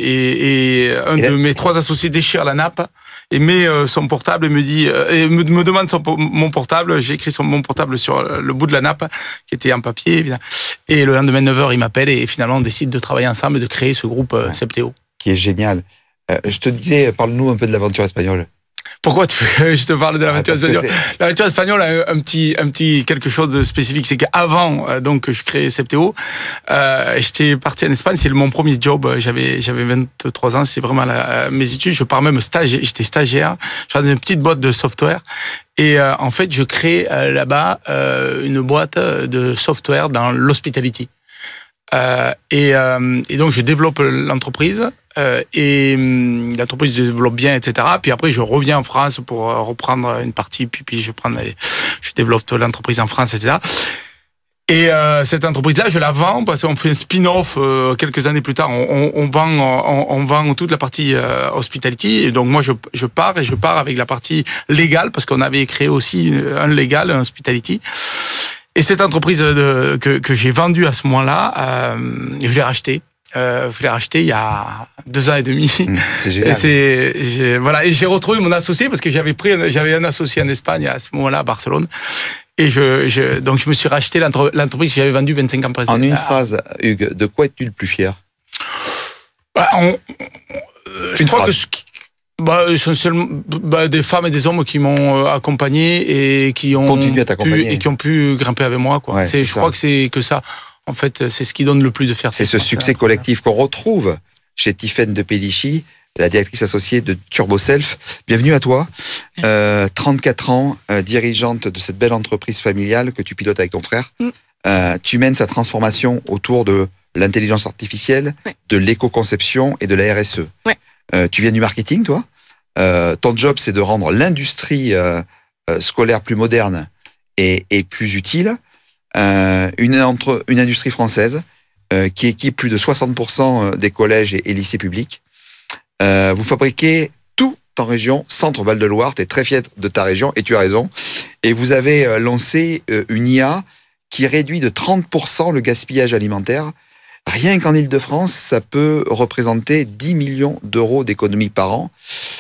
et, et un et de là... mes trois associés déchire la nappe et met euh, son portable et me dit euh, et me, me demande son, mon portable. J'ai écrit son mon portable sur le bout de la nappe qui était en papier, évidemment. Et le lendemain neuf heures il m'appelle et finalement on décide de travailler ensemble et de créer ce groupe euh, Septéo. Qui est génial. Euh, je te disais, parle-nous un peu de l'aventure espagnole. Pourquoi tu veux que je te parle de l'aventure ah, espagnole? L'aventure espagnole a un petit, un petit quelque chose de spécifique, c'est qu'avant donc que je crée Septéo, euh, j'étais parti en Espagne, c'est mon premier job. J'avais, j'avais vingt-trois ans, c'est vraiment la, mes études. Je pars même stagiaire, j'étais stagiaire. Je faisais une petite boîte de software. Et euh, en fait, je crée euh, là-bas euh, une boîte de software dans l'hospitality. Euh, et, euh, et donc je développe l'entreprise euh, et euh, l'entreprise se développe bien, et cetera. Puis après je reviens en France pour reprendre une partie, puis, puis je prends, je développe l'entreprise en France, et cetera. Et euh, cette entreprise-là, je la vends parce qu'on fait un spin-off euh, quelques années plus tard. On, on, on vend, on, on vend toute la partie euh, hospitality. Et donc moi, je, je pars et je pars avec la partie légale parce qu'on avait créé aussi un légal, un hospitality. Et cette entreprise de, que, que j'ai vendue à ce moment-là, euh, je l'ai rachetée. Euh, je l'ai rachetée il y a deux ans et demi. Mmh, c'est génial. Et c'est, j'ai, voilà, et j'ai retrouvé mon associé parce que j'avais pris, j'avais un associé en Espagne à ce moment-là, à Barcelone. Et je, je, donc je me suis racheté l'entreprise que j'avais vendue vingt-cinq ans précédemment. En une phrase, Hugues, de quoi es-tu le plus fier? Bah, on, je crois que ce qui, bah, essentiellement, bah, des femmes et des hommes qui m'ont accompagné et qui ont Continue à t'accompagner. pu, et qui ont pu grimper avec moi, quoi. Ouais, c'est, c'est je ça. crois que c'est que ça. En fait, c'est ce qui donne le plus de fierté. C'est ce succès collectif qu'on retrouve chez Tiffaine de Pellichy, la directrice associée de TurboSelf. Bienvenue à toi. Euh, trente-quatre ans, euh, dirigeante de cette belle entreprise familiale que tu pilotes avec ton frère. Mm. Euh, tu mènes sa transformation autour de l'intelligence artificielle, ouais. de l'éco-conception et de la R S E. Ouais. Euh, tu viens du marketing, toi. Euh, ton job, c'est de rendre l'industrie euh, euh, scolaire plus moderne et, et plus utile. Euh, une, entre, une industrie française euh, qui équipe plus de soixante pour cent des collèges et, et lycées publics. Euh, vous fabriquez tout en région Centre-Val de Loire. Tu es très fier de ta région et tu as raison. Et vous avez euh, lancé euh, une I A qui réduit de trente pour cent le gaspillage alimentaire. Rien qu'en Île-de-France, ça peut représenter dix millions d'euros d'économies par an.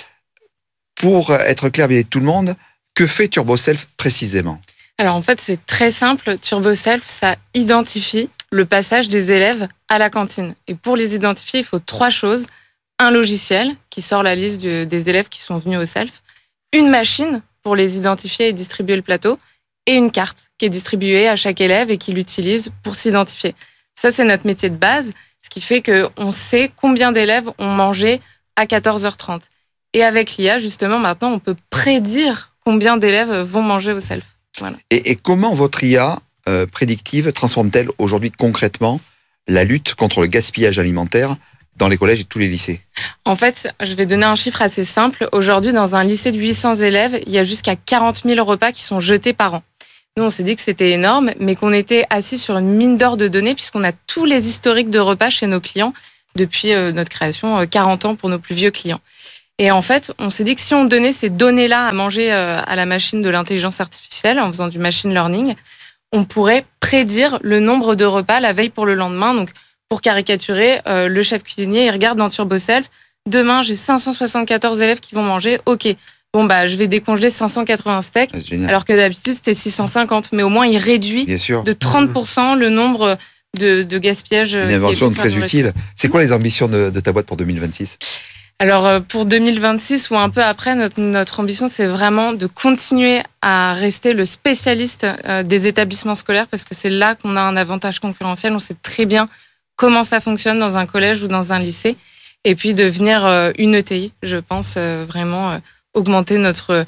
Pour être clair avec tout le monde, que fait TurboSelf précisément? Alors en fait, c'est très simple. TurboSelf, ça identifie le passage des élèves à la cantine. Et pour les identifier, il faut trois choses. Un logiciel qui sort la liste du, des élèves qui sont venus au self, une machine pour les identifier et distribuer le plateau, et une carte qui est distribuée à chaque élève et qui l'utilise pour s'identifier. Ça, c'est notre métier de base, ce qui fait qu'on sait combien d'élèves ont mangé à quatorze heures trente. Et avec l'I A, justement, maintenant, on peut prédire combien d'élèves vont manger au self. Voilà. Et, et comment votre I A euh, prédictive transforme-t-elle aujourd'hui concrètement la lutte contre le gaspillage alimentaire dans les collèges et tous les lycées? En fait, je vais donner un chiffre assez simple. Aujourd'hui, dans un lycée de huit cents élèves, il y a jusqu'à quarante mille repas qui sont jetés par an. Nous, on s'est dit que c'était énorme, mais qu'on était assis sur une mine d'or de données, puisqu'on a tous les historiques de repas chez nos clients depuis euh, notre création, euh, quarante ans pour nos plus vieux clients. Et en fait, on s'est dit que si on donnait ces données-là à manger euh, à la machine de l'intelligence artificielle, en faisant du machine learning, on pourrait prédire le nombre de repas la veille pour le lendemain. Donc, pour caricaturer, euh, le chef cuisinier, il regarde dans TurboSelf, demain, j'ai cinq cent soixante-quatorze élèves qui vont manger, ok. Bon, bah, je vais décongeler cinq cent quatre-vingts steaks, alors que d'habitude, c'était six cent cinquante. Mais au moins, il réduit de trente pour cent le nombre de, de gaspillage. Une invention très utile. C'est quoi les ambitions de, de ta boîte pour deux mille vingt-six ? Alors, pour deux mille vingt-six ou un peu après, notre, notre ambition, c'est vraiment de continuer à rester le spécialiste des établissements scolaires, parce que c'est là qu'on a un avantage concurrentiel. On sait très bien comment ça fonctionne dans un collège ou dans un lycée. Et puis, devenir une E T I, je pense, vraiment augmenter notre,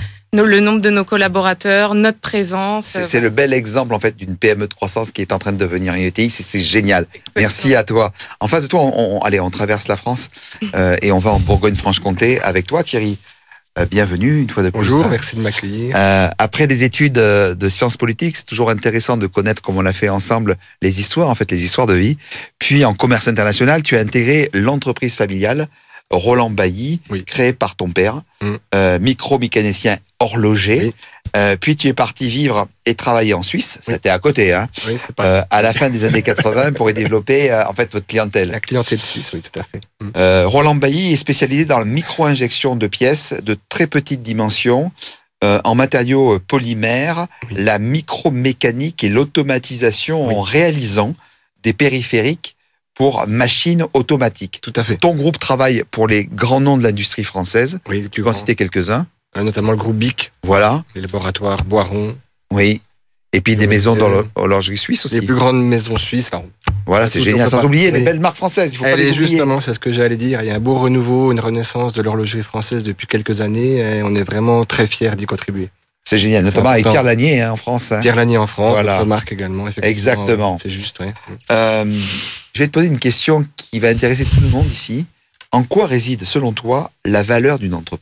le nombre de nos collaborateurs, notre présence. C'est, c'est le bel exemple, en fait, d'une P M E de croissance qui est en train de devenir une E T I. C'est, c'est génial. Exactement. Merci à toi. En face de toi, on, on, allez, on traverse la France euh, et on va en Bourgogne-Franche-Comté avec toi, Thierry. Euh, bienvenue, une fois de plus. Bonjour, merci de m'accueillir. Euh, après des études de sciences politiques, c'est toujours intéressant de connaître, comme on l'a fait ensemble, les histoires, en fait, les histoires de vie. Puis, en commerce international, tu as intégré l'entreprise familiale Roland Bailly, oui. créé par ton père, mmh. euh, micro-mécanicien horloger. Oui. Euh, puis tu es parti vivre et travailler en Suisse. Oui. C'était à côté, hein. Oui, c'est pas... euh, à la fin des années quatre-vingts pour y développer euh, en fait votre clientèle. La clientèle suisse, oui, tout à fait. Mmh. Euh, Roland Bailly est spécialisé dans la micro-injection de pièces de très petite dimension euh, en matériaux polymères, oui. la micromécanique et l'automatisation oui. en réalisant des périphériques pour machines automatiques. Tout à fait. Ton groupe travaille pour les grands noms de l'industrie française. Oui, tu peux en citer quelques-uns. Euh, notamment le groupe B I C. Voilà. Les laboratoires Boiron. Oui. Et puis des euh, maisons d'horlogerie suisse aussi. Les plus grandes maisons suisses. Alors, voilà, c'est génial. Sans pas... oublier oui. les belles marques françaises. Il faut Elle pas les oublier. Justement, c'est ce que j'allais dire. Il y a un beau renouveau, une renaissance de l'horlogerie française depuis quelques années et on est vraiment très fiers d'y contribuer. C'est génial, notamment avec Pierre Lanier hein, en France. Hein. Pierre Lanier en France, voilà. Notre marque également. Exactement. C'est juste, oui. Euh, je vais te poser une question qui va intéresser tout le monde ici. En quoi réside, selon toi, la valeur d'une entreprise ?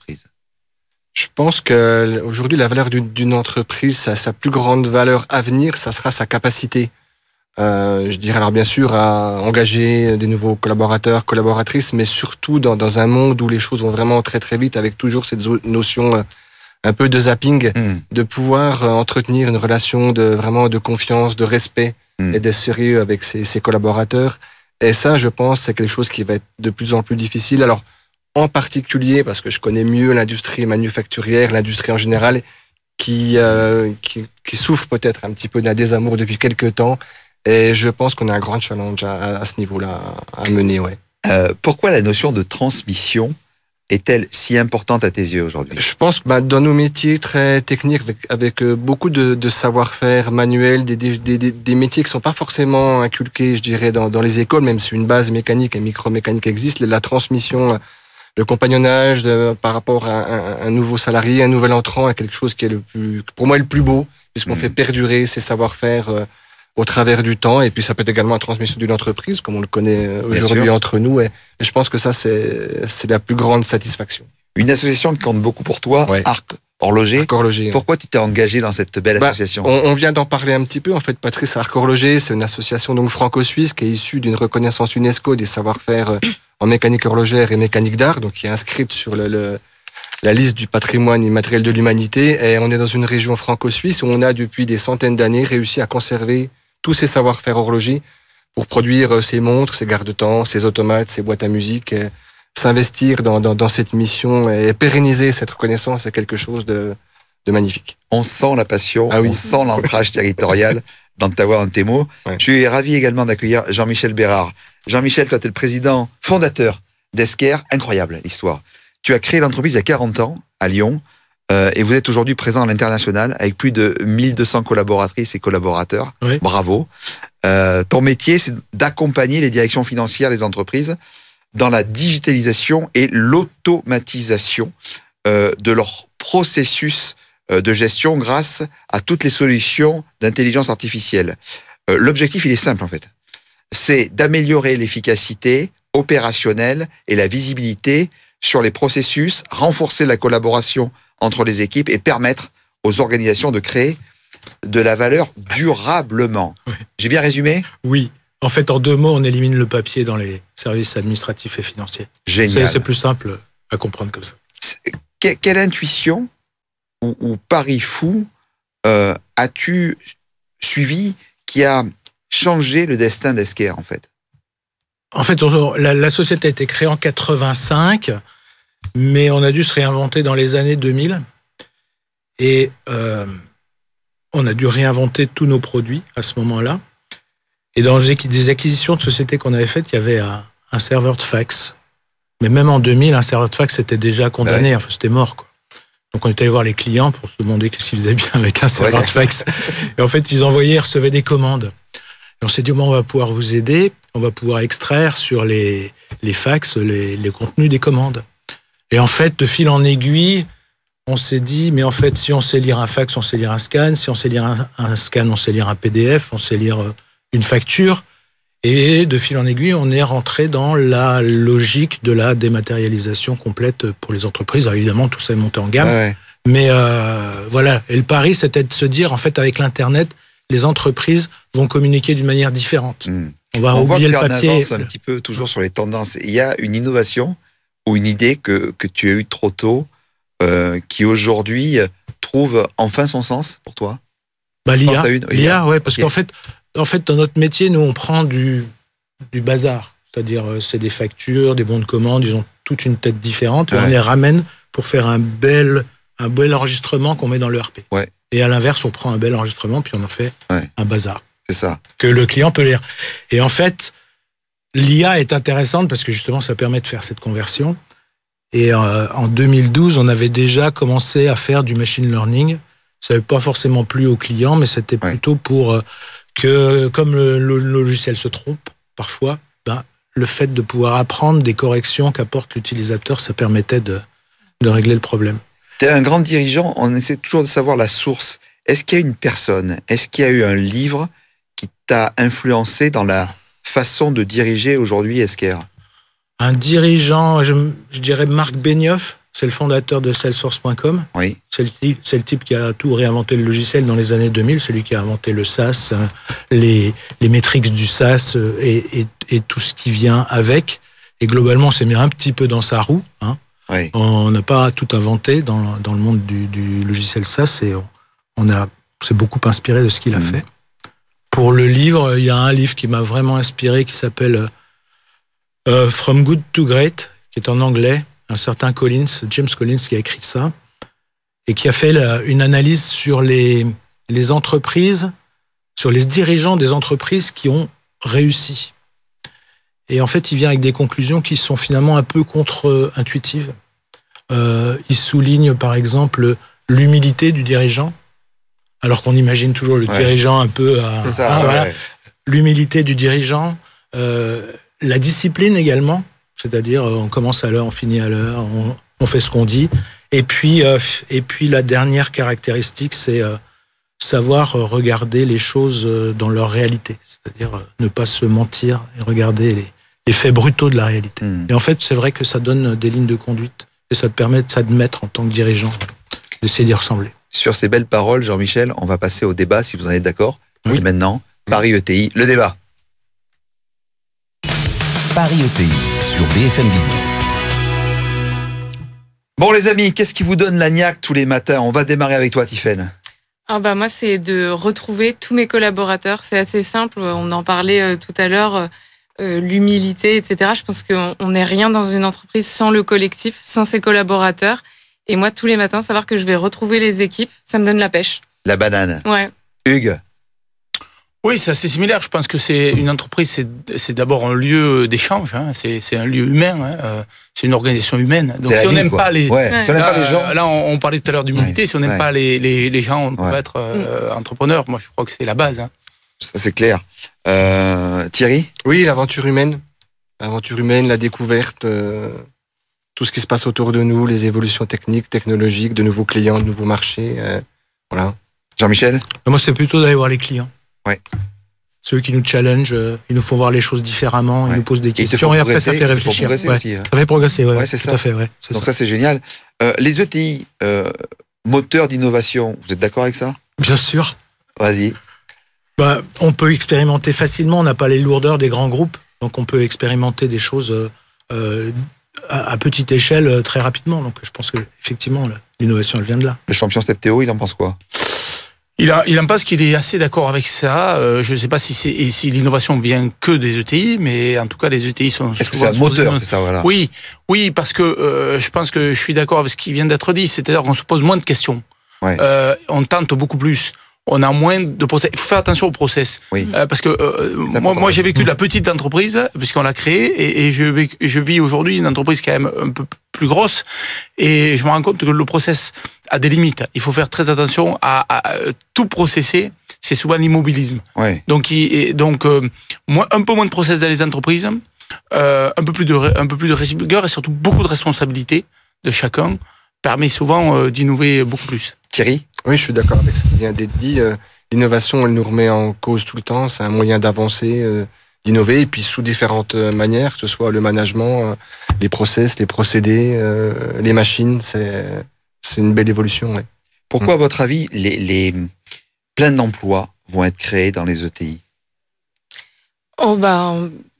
Je pense qu'aujourd'hui, la valeur d'une, d'une entreprise, sa, sa plus grande valeur à venir, ça sera sa capacité. Euh, je dirais alors bien sûr à engager des nouveaux collaborateurs, collaboratrices, mais surtout dans, dans un monde où les choses vont vraiment très très vite, avec toujours cette notion un peu de zapping, mmh. de pouvoir entretenir une relation de vraiment de confiance, de respect mmh. et de sérieux avec ses, ses collaborateurs. Et ça, je pense, c'est quelque chose qui va être de plus en plus difficile. Alors, en particulier, parce que je connais mieux l'industrie manufacturière, l'industrie en général, qui, euh, qui, qui souffre peut-être un petit peu d'un désamour depuis quelques temps. Et je pense qu'on a un grand challenge à, à ce niveau-là à mener. Ouais. Euh, pourquoi la notion de transmission est-elle si importante à tes yeux aujourd'hui ? Je pense que bah, dans nos métiers très techniques, avec, avec beaucoup de, de savoir-faire manuel, des, des, des, des métiers qui ne sont pas forcément inculqués, je dirais, dans, dans les écoles, même si une base mécanique et micromécanique existe, la transmission, le compagnonnage de, par rapport à un, un nouveau salarié, un nouvel entrant, est quelque chose qui est le plus, pour moi le plus beau, puisqu'on mmh. fait perdurer ces savoir-faire euh, au travers du temps, et puis ça peut être également la transmission d'une entreprise, comme on le connaît aujourd'hui entre nous, et, et je pense que ça, c'est, c'est la plus grande satisfaction. Une association qui compte beaucoup pour toi, ouais. Arc Horloger. Arc Horloger. Pourquoi tu t'es engagé dans cette belle bah, association ? on, on vient d'en parler un petit peu, en fait, Patrice. Arc Horloger, c'est une association donc franco-suisse qui est issue d'une reconnaissance UNESCO des savoir-faire en mécanique horlogère et mécanique d'art, donc qui est inscrite sur le, le la liste du patrimoine immatériel de l'humanité, et on est dans une région franco-suisse où on a depuis des centaines d'années réussi à conserver tous ces savoir-faire horlogers pour produire ces montres, ces garde-temps, ces automates, ces boîtes à musique. S'investir dans, dans, dans cette mission et pérenniser cette reconnaissance est quelque chose de, de magnifique. On sent la passion, ah oui. on sent l'ancrage territorial dans ta voix, dans tes mots. Ouais. Je suis ravi également d'accueillir Jean-Michel Bérard. Jean-Michel, toi, tu es le président fondateur d'Esker. Incroyable l'histoire. Tu as créé l'entreprise il y a quarante ans à Lyon. Euh, et vous êtes aujourd'hui présent à l'international avec plus de mille deux cents collaboratrices et collaborateurs. Oui. Bravo. Euh, ton métier, c'est d'accompagner les directions financières des entreprises dans la digitalisation et l'automatisation euh, de leur processus de gestion grâce à toutes les solutions d'intelligence artificielle. Euh, l'objectif, il est simple en fait. C'est d'améliorer l'efficacité opérationnelle et la visibilité sur les processus, renforcer la collaboration entre les équipes et permettre aux organisations de créer de la valeur durablement. Oui. J'ai bien résumé ? Oui. En fait, en deux mots, on élimine le papier dans les services administratifs et financiers. Génial. C'est, c'est plus simple à comprendre comme ça. Que, quelle intuition ou, ou pari fou euh, as-tu suivi qui a changé le destin d'Esker, en fait ? En fait, on, la, la société a été créée en quatre-vingt-cinq, mais on a dû se réinventer dans les années deux mille. Et euh, on a dû réinventer tous nos produits à ce moment-là. Et dans des acquisitions de sociétés qu'on avait faites, il y avait un, un serveur de fax. Mais même en deux mille, un serveur de fax était déjà condamné, ouais. Enfin, c'était mort, quoi. Donc on est allé voir les clients pour se demander qu'est-ce qu'ils faisaient bien avec un serveur ouais. de fax. Et en fait, ils envoyaient et recevaient des commandes. Et on s'est dit, bon, on va pouvoir vous aider, on va pouvoir extraire sur les, les fax les, les contenus des commandes. Et en fait, de fil en aiguille, on s'est dit, mais en fait, si on sait lire un fax, on sait lire un scan. Si on sait lire un, un scan, on sait lire un P D F, on sait lire une facture. Et de fil en aiguille, on est rentré dans la logique de la dématérialisation complète pour les entreprises. Alors évidemment, tout ça est monté en gamme. Ouais. Mais euh, voilà, et le pari, c'était de se dire, en fait, avec l'Internet, les entreprises vont communiquer d'une manière différente. Mmh. On va on oublier voit le papier. On avance un petit peu toujours sur les tendances. Il y a une innovation ou une idée que, que tu as eue trop tôt euh, qui aujourd'hui trouve enfin son sens pour toi ? Bah, l'I A, l'I A, ouais, parce qu'en fait, en fait, dans notre métier, nous, on prend du, du bazar. C'est-à-dire, c'est des factures, des bons de commande, ils ont toute une tête différente, et ouais. on les ramène pour faire un bel, un bel enregistrement qu'on met dans le R P. Ouais. Et à l'inverse, on prend un bel enregistrement, puis on en fait ouais. un bazar. C'est ça. Que le client peut lire. Et en fait, l'I A est intéressante parce que justement, ça permet de faire cette conversion. Et euh, en deux mille douze, on avait déjà commencé à faire du machine learning. Ça n'avait pas forcément plu aux clients, mais c'était ouais. plutôt pour euh, que, comme le, le logiciel se trompe parfois, ben, le fait de pouvoir apprendre des corrections qu'apporte l'utilisateur, ça permettait de, de régler le problème. Tu es un grand dirigeant, on essaie toujours de savoir la source. Est-ce qu'il y a une personne, est-ce qu'il y a eu un livre qui t'a influencé dans la façon de diriger aujourd'hui Esker ? Un dirigeant, je, je dirais Marc Benioff, c'est le fondateur de Salesforce point com. Oui. C'est le, type, c'est le type qui a tout réinventé le logiciel dans les années deux mille, c'est lui qui a inventé le SaaS, les, les métriques du SaaS et, et, et tout ce qui vient avec. Et globalement, on s'est mis un petit peu dans sa roue. Hein. Oui. On n'a pas tout inventé dans, dans le monde du, du logiciel SaaS et on, on, a, on s'est beaucoup inspiré de ce qu'il a mmh. fait. Pour le livre, il y a un livre qui m'a vraiment inspiré qui s'appelle euh, From Good to Great, qui est en anglais. Un certain Collins, James Collins, qui a écrit ça et qui a fait la, une analyse sur les, les entreprises, sur les dirigeants des entreprises qui ont réussi. Et en fait, il vient avec des conclusions qui sont finalement un peu contre-intuitives. Euh, il souligne, par exemple, l'humilité du dirigeant, alors qu'on imagine toujours le ouais. dirigeant un peu à... C'est ça, ah, ouais. voilà. L'humilité du dirigeant, euh, la discipline également, c'est-à-dire on commence à l'heure, on finit à l'heure, on, on fait ce qu'on dit. Et puis, euh, et puis la dernière caractéristique, c'est euh, savoir regarder les choses dans leur réalité, c'est-à-dire euh, ne pas se mentir et regarder les, les faits brutaux de la réalité. Mmh. Et en fait, c'est vrai que ça donne des lignes de conduite et ça te permet de s'admettre en tant que dirigeant, d'essayer d'y ressembler. Sur ces belles paroles, Jean-Michel, on va passer au débat, si vous en êtes d'accord. Oui. C'est maintenant Paris E T I, le débat. Paris E T I sur B F M Business. Bon les amis, qu'est-ce qui vous donne la niaque tous les matins ? On va démarrer avec toi, Tiffaine. Ah bah moi, c'est de retrouver tous mes collaborateurs. C'est assez simple, on en parlait tout à l'heure, euh, l'humilité, et cetera. Je pense qu'on n'est rien dans une entreprise sans le collectif, sans ses collaborateurs. Et moi, tous les matins, savoir que je vais retrouver les équipes, ça me donne la pêche. La banane. Ouais. Hugues ? Oui, c'est assez similaire. Je pense que c'est une entreprise, c'est, c'est d'abord un lieu d'échange. Hein. C'est, c'est un lieu humain. Hein. Euh, c'est une organisation humaine. Donc, si on n'aime pas les, ouais. ouais. si on n'aime pas les gens, là, on, on parlait tout à l'heure d'humilité. Ouais. Si on n'aime ouais. pas les, les, les gens, on ne peut ouais. pas être euh, mm. entrepreneur. Moi, je crois que c'est la base. Hein. Ça, c'est clair. Euh, Thierry ? Oui, l'aventure humaine, l'aventure humaine, la découverte. Euh... tout ce qui se passe autour de nous, les évolutions techniques, technologiques, de nouveaux clients, de nouveaux marchés. Euh, voilà. Jean-Michel ? Moi, c'est plutôt d'aller voir les clients. Ouais. Ceux qui nous challengent, euh, ils nous font voir les choses différemment, Ouais. ils nous posent des Et ils te questions font et après ça progresser, fait ils te font réfléchir. progresser Ouais. aussi, hein. Ça fait progresser, ouais, Ouais, c'est tout ça. à fait, ouais, c'est Donc ça. ça, c'est génial. Euh, les E T I, euh, moteur d'innovation, vous êtes d'accord avec ça ? Bien sûr. Vas-y. Bah, on peut expérimenter facilement, on n'a pas les lourdeurs des grands groupes, donc on peut expérimenter des choses euh, euh, à, à petite échelle euh, très rapidement. Donc je pense que effectivement l'innovation elle vient de là. Le champion Steptéo, il en pense quoi ? Il, a, il en pense qu'il est assez d'accord avec ça. Euh, je ne sais pas si, c'est, et si l'innovation vient que des E T I, mais en tout cas, les E T I sont Est-ce que souvent... c'est un moteur, une... c'est ça, voilà. Oui, oui, parce que euh, je pense que je suis d'accord avec ce qui vient d'être dit. C'est-à-dire qu'on se pose moins de questions. Ouais. Euh, on tente beaucoup plus. On a moins de process. Il faut faire attention au process. Oui. Euh, parce que euh, moi, moi, j'ai vécu de la petite entreprise, puisqu'on l'a créée, et, et je, vis, je vis aujourd'hui une entreprise quand même un peu plus grosse, et je me rends compte que le process a des limites. Il faut faire très attention à, à, à tout processer. C'est souvent l'immobilisme. Ouais. Donc, il, donc euh, moins, un peu moins de process dans les entreprises, euh, un peu plus de, un peu plus de rigueur et surtout beaucoup de responsabilité de chacun permet souvent euh, d'innover beaucoup plus. Thierry ? Oui, je suis d'accord avec ce qui vient d'être dit. Euh, l'innovation, elle nous remet en cause tout le temps. C'est un moyen d'avancer, euh, d'innover, et puis sous différentes manières, que ce soit le management, euh, les process, les procédés, euh, les machines. C'est, c'est une belle évolution. Ouais. Pourquoi, à votre avis, les, les plein d'emplois vont être créés dans les E T I ? Oh bah,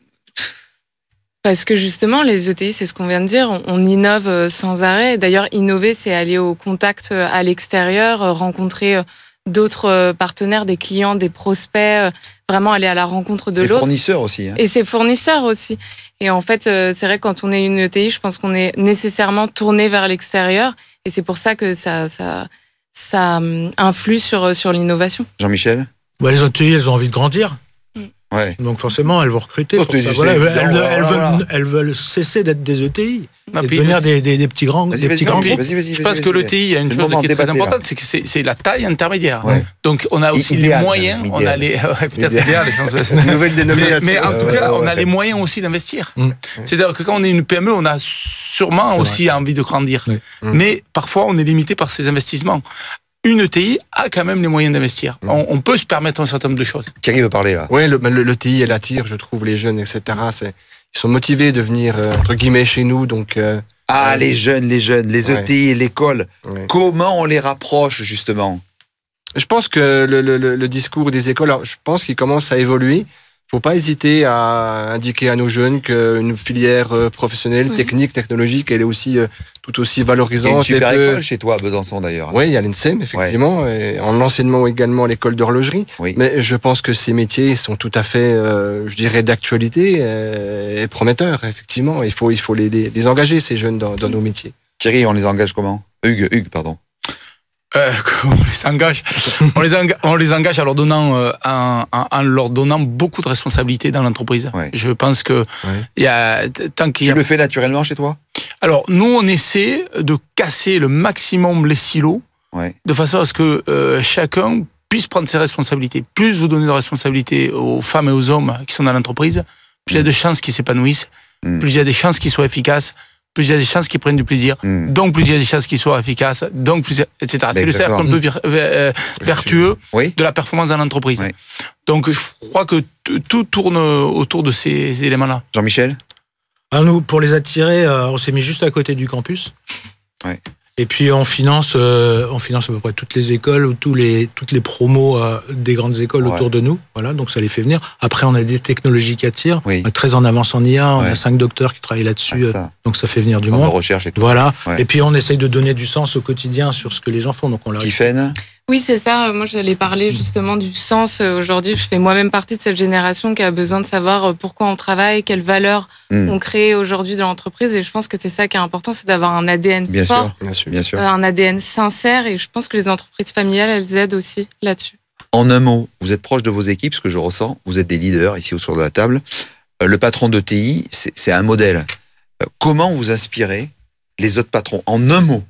parce que justement, les E T I, c'est ce qu'on vient de dire, on, on innove sans arrêt. D'ailleurs, innover, c'est aller au contact à l'extérieur, rencontrer d'autres partenaires, des clients, des prospects, vraiment aller à la rencontre de c'est l'autre. C'est fournisseurs aussi. Hein. Et c'est fournisseurs aussi. Et en fait, c'est vrai que quand on est une E T I, je pense qu'on est nécessairement tourné vers l'extérieur. Et c'est pour ça que ça, ça, ça influe sur, sur l'innovation. Jean-Michel ? Bah, les E T I, elles ont envie de grandir. Ouais. Donc forcément, elles vont recruter. Oh, Pour ça. Voilà, elles, elles, elles, veulent, elles veulent cesser d'être des E T I et devenir des, des, des petits grands, vas-y, des vas-y, petits grands vas-y, groupes. vas-y, vas-y, Je pense vas-y, que vas-y. l'E T I, il y a une C'est chose qui est très débatté, importante, là. c'est que c'est, c'est la taille intermédiaire. Ouais. Donc on a aussi Idéal, les moyens, même, on a idéal. les, ouais, peut-être idéal, je pense. Nouvelle dénomination. Mais, mais en tout Ouais, cas, ouais, on a ouais. les moyens aussi d'investir. Mm. C'est-à-dire que quand on est une P M E, on a sûrement C'est aussi envie de grandir. Oui. Mm. Mais parfois, on est limité par ces investissements. Une E T I a quand même les moyens d'investir. Mm. On, on peut se permettre un certain nombre de choses. Thierry veut parler, là. Oui, le, le, le T I, elle attire, je trouve, les jeunes, et cetera. C'est, ils sont motivés de venir, euh, entre guillemets, chez nous. Donc, euh, Ah, euh, les jeunes, les jeunes, les Ouais. E T I et l'école. ouais. Comment on les rapproche, justement ? Je pense que le, le, le discours des écoles, alors, je pense qu'il commence à évoluer. Il ne faut pas hésiter à indiquer à nos jeunes qu'une filière euh, professionnelle, Ouais. technique, technologique, elle est aussi euh, tout aussi Il y a une valorisante. super et peut- école chez toi, à Besançon, d'ailleurs. Oui, il y a l'I N S E M, effectivement, et en enseignement également l'école d'horlogerie. Oui. Mais je pense que ces métiers sont tout à fait, euh, je dirais, d'actualité euh, et prometteurs, effectivement. Il faut, il faut les, les, les engager, ces jeunes, dans, dans nos métiers. Thierry, on les engage comment ? Hugues, Hugues, pardon. Euh, on les engage, on les engage, on les engage en leur donnant, euh, en, en, en leur donnant beaucoup de responsabilités dans l'entreprise. Ouais. Je pense que Ouais. il y a tant qu'il y Tu a... le fais naturellement chez toi ? Alors nous, on essaie de casser le maximum les silos, Ouais. de façon à ce que euh, chacun puisse prendre ses responsabilités. Plus vous donnez de responsabilités aux femmes et aux hommes qui sont dans l'entreprise, plus il y a de chances qu'ils s'épanouissent, Mm. plus il y a des chances qu'ils soient efficaces, plus il y a des chances qu'ils prennent du plaisir, Mm. donc plus il y a des chances qu'ils soient efficaces, donc plus, et cetera. C'est le cercle d'accord. un peu vir- euh, vertueux Oui. de la performance dans l'entreprise. Oui. Donc je crois que t- tout tourne autour de ces éléments-là. Jean-Michel ? Ah, nous, pour les attirer, euh, on s'est mis juste à côté du campus. Ouais. Et puis on finance, euh, on finance à peu près toutes les écoles ou tous les, toutes les promos euh, des grandes écoles Ouais. autour de nous. Voilà, donc ça les fait venir. Après, on a des technologies qui attirent. Oui. On est très en avance en I A. On Ouais. a cinq docteurs qui travaillent là-dessus. Ah, euh, ça. donc ça fait venir du Centre de monde. recherche et tout. Voilà. Ouais. Et puis on essaye de donner du sens au quotidien sur ce que les gens font. Donc on leur Tiffaine ? Oui, c'est ça. Moi, j'allais parler justement du sens. Aujourd'hui, je fais moi-même partie de cette génération qui a besoin de savoir pourquoi on travaille, quelles valeurs Mm. on crée aujourd'hui dans l'entreprise. Et je pense que c'est ça qui est important, c'est d'avoir un A D N Bien fort, sûr, Bien sûr. bien sûr. euh, un A D N sincère. Et je pense que les entreprises familiales, elles aident aussi là-dessus. En un mot, vous êtes proche de vos équipes, ce que je ressens, vous êtes des leaders ici autour de la table. Euh, Le patron de T I, c'est c'est un modèle. Euh, Comment vous inspirez les autres patrons ? En un mot.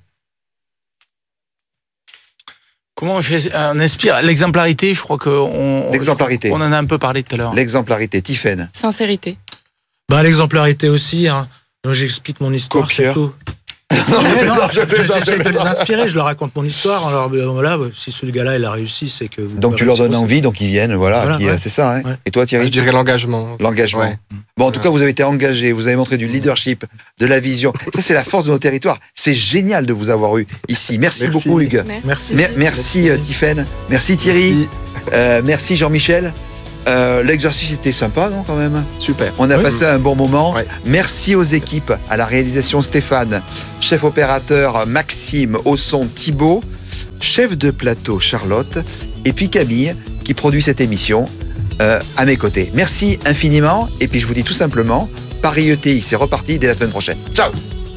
Comment on, fait, on inspire l'exemplarité, je crois qu'on L'exemplarité. on en a un peu parlé tout à l'heure. L'exemplarité. Tiffaine. Sincérité. Ben, l'exemplarité aussi. Hein. Donc j'explique mon histoire, Copieur. surtout. Non, Mais non, je plaisante, j'essaie je de les inspirer, je leur raconte mon histoire. Alors ben, voilà, si ce gars-là il a réussi, c'est que. Vous Donc tu leur donnes envie, donc ils viennent, voilà. Voilà, puis, ouais. euh, c'est ça. Hein. Ouais. Et toi, Thierry? Je dirais l'engagement. L'engagement. Ouais. Bon, en tout cas, vous avez été engagé, vous avez montré du leadership, de la vision. Ça, c'est la force de nos territoires. C'est génial de vous avoir eu ici. Merci, Merci. beaucoup, Hugues. Merci. Mer- merci, euh, Tiffaine. Merci, Thierry. Merci. Euh, merci, Jean-Michel. Euh, l'exercice était sympa, non, quand même? Super. On a Oui. passé un bon moment. Ouais. Merci aux équipes, à la réalisation Stéphane, chef opérateur Maxime, au son Thibaut, chef de plateau Charlotte, et puis Camille qui produit cette émission euh, à mes côtés. Merci infiniment, et puis je vous dis tout simplement, Paris E T I, c'est reparti dès la semaine prochaine. Ciao.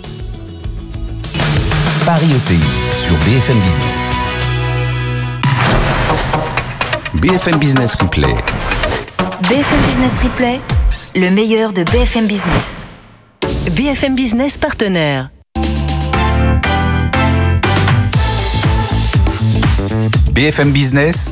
Paris E T I sur B F M Business. B F M Business Replay. B F M Business Replay, le meilleur de B F M Business. B F M Business partenaire. B F M Business.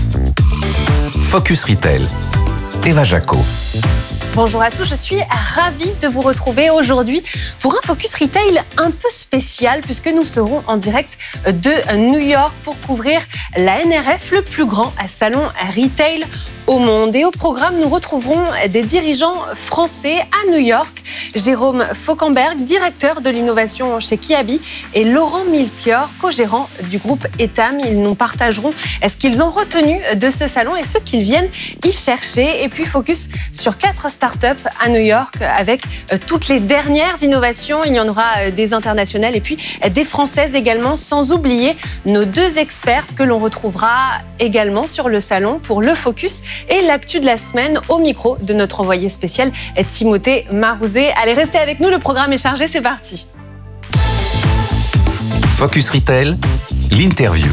Focus Retail. Eva Jaco. Bonjour à tous, je suis ravie de vous retrouver aujourd'hui pour un Focus Retail un peu spécial puisque nous serons en direct de New York pour couvrir la N R F, le plus grand salon retail au monde. Et au programme, nous retrouverons des dirigeants français à New York. Jérôme Fauquemberg, directeur de l'innovation chez Kiabi, et Laurent Milchior, co-gérant du groupe Etam. Ils nous partageront ce qu'ils ont retenu de ce salon et ce qu'ils viennent y chercher. Et puis focus sur quatre startups à New York avec toutes les dernières innovations. Il y en aura des internationales et puis des françaises également, sans oublier nos deux expertes que l'on retrouvera également sur le salon pour le focus et l'actu de la semaine au micro de notre envoyé spécial Timothée Marouzet. Allez, restez avec nous, le programme est chargé, c'est parti. Focus Retail, l'interview.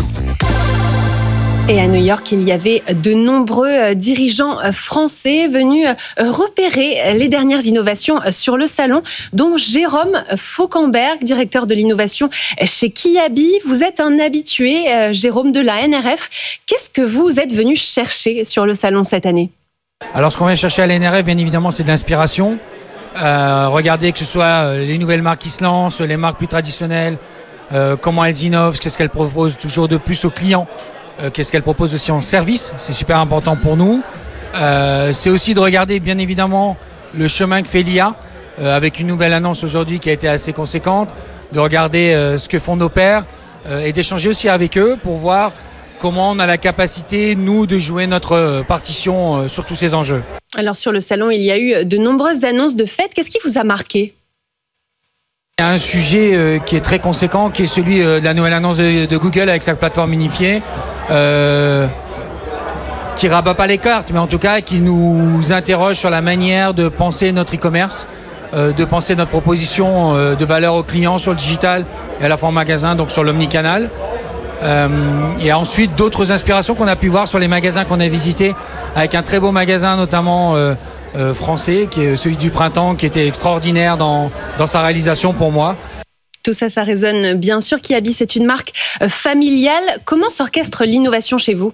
Et à New York, il y avait de nombreux dirigeants français venus repérer les dernières innovations sur le salon, dont Jérôme Fauquemberg, directeur de l'innovation chez Kiabi. Vous êtes un habitué, Jérôme, de la N R F. Qu'est-ce que vous êtes venu chercher sur le salon cette année ? Alors, ce qu'on vient chercher à la N R F, bien évidemment, c'est de l'inspiration. Euh, regardez que ce soit les nouvelles marques qui se lancent, les marques plus traditionnelles, euh, comment elles innovent, qu'est-ce qu'elles proposent toujours de plus aux clients. Euh, qu'est-ce qu'elle propose aussi en service, c'est super important pour nous. Euh, c'est aussi de regarder bien évidemment le chemin que fait l'I A, euh, avec une nouvelle annonce aujourd'hui qui a été assez conséquente, de regarder euh, ce que font nos pairs euh, et d'échanger aussi avec eux pour voir comment on a la capacité, nous, de jouer notre partition euh, sur tous ces enjeux. Alors sur le salon, il y a eu de nombreuses annonces de fêtes. Qu'est-ce qui vous a marqué ? Il y a un sujet euh, qui est très conséquent, qui est celui euh, de la nouvelle annonce de, de Google avec sa plateforme unifiée, euh, qui rabat pas les cartes, mais en tout cas qui nous interroge sur la manière de penser notre e-commerce, euh, de penser notre proposition euh, de valeur aux clients sur le digital et à la fois en magasin, donc sur l'omnicanal. Euh, et ensuite d'autres inspirations qu'on a pu voir sur les magasins qu'on a visités, avec un très beau magasin notamment euh, Euh, français, qui est celui du printemps, qui était extraordinaire dans, dans sa réalisation pour moi. Tout ça, ça résonne bien sûr. Kiabi, c'est une marque familiale. Comment s'orchestre l'innovation chez vous ?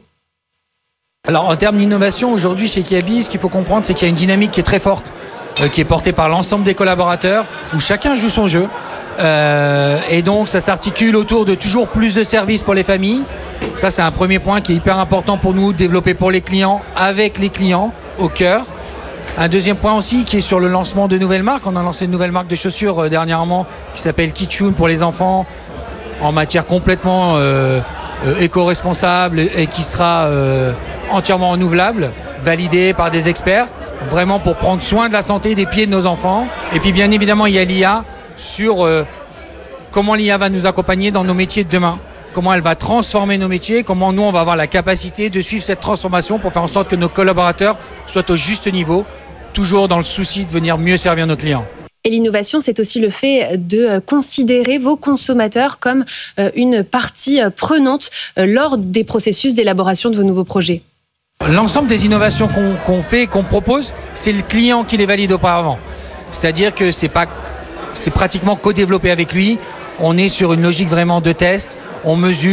Alors en termes d'innovation, aujourd'hui chez Kiabi, ce qu'il faut comprendre, c'est qu'il y a une dynamique qui est très forte, euh, qui est portée par l'ensemble des collaborateurs, où chacun joue son jeu. Euh, et donc ça s'articule autour de toujours plus de services pour les familles. Ça, c'est un premier point qui est hyper important pour nous, développer pour les clients, avec les clients, au cœur. Un deuxième point aussi qui est sur le lancement de nouvelles marques. On a lancé une nouvelle marque de chaussures euh, dernièrement qui s'appelle Kitchun pour les enfants, en matière complètement euh, euh, éco-responsable et qui sera euh, entièrement renouvelable, validée par des experts, vraiment pour prendre soin de la santé des pieds de nos enfants. Et puis bien évidemment, il y a l'I A sur euh, comment l'I A va nous accompagner dans nos métiers de demain. Comment elle va transformer nos métiers, comment nous on va avoir la capacité de suivre cette transformation pour faire en sorte que nos collaborateurs soient au juste niveau, toujours dans le souci de venir mieux servir nos clients. Et l'innovation, c'est aussi le fait de considérer vos consommateurs comme une partie prenante lors des processus d'élaboration de vos nouveaux projets. L'ensemble des innovations qu'on qu'on fait, qu'on propose, c'est le client qui les valide auparavant. C'est-à-dire que c'est pas, c'est pratiquement co-développé avec lui. On est sur une logique vraiment de test, on mesure,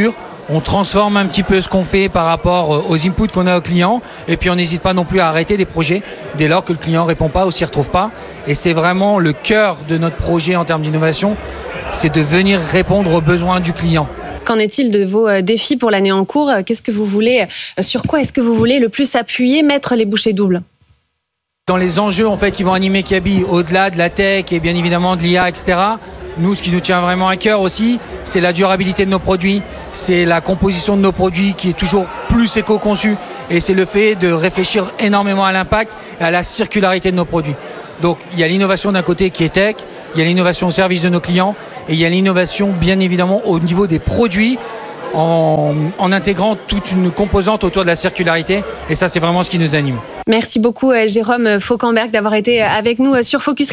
on transforme un petit peu ce qu'on fait par rapport aux inputs qu'on a aux clients, et puis on n'hésite pas non plus à arrêter des projets dès lors que le client ne répond pas ou s'y retrouve pas. Et c'est vraiment le cœur de notre projet en termes d'innovation, c'est de venir répondre aux besoins du client. Qu'en est-il de vos défis pour l'année en cours ? Qu'est-ce que vous voulez, sur quoi est-ce que vous voulez le plus appuyer, mettre les bouchées doubles ? Dans les enjeux en fait qui vont animer Kiabi, au-delà de la tech et bien évidemment de l'I A, et cetera, nous, ce qui nous tient vraiment à cœur aussi, c'est la durabilité de nos produits, c'est la composition de nos produits qui est toujours plus éco-conçue, et c'est le fait de réfléchir énormément à l'impact et à la circularité de nos produits. Donc il y a l'innovation d'un côté qui est tech, il y a l'innovation au service de nos clients, et il y a l'innovation bien évidemment au niveau des produits, en, en intégrant toute une composante autour de la circularité, et ça c'est vraiment ce qui nous anime. Merci beaucoup Jérôme Fauquemberg d'avoir été avec nous sur Focus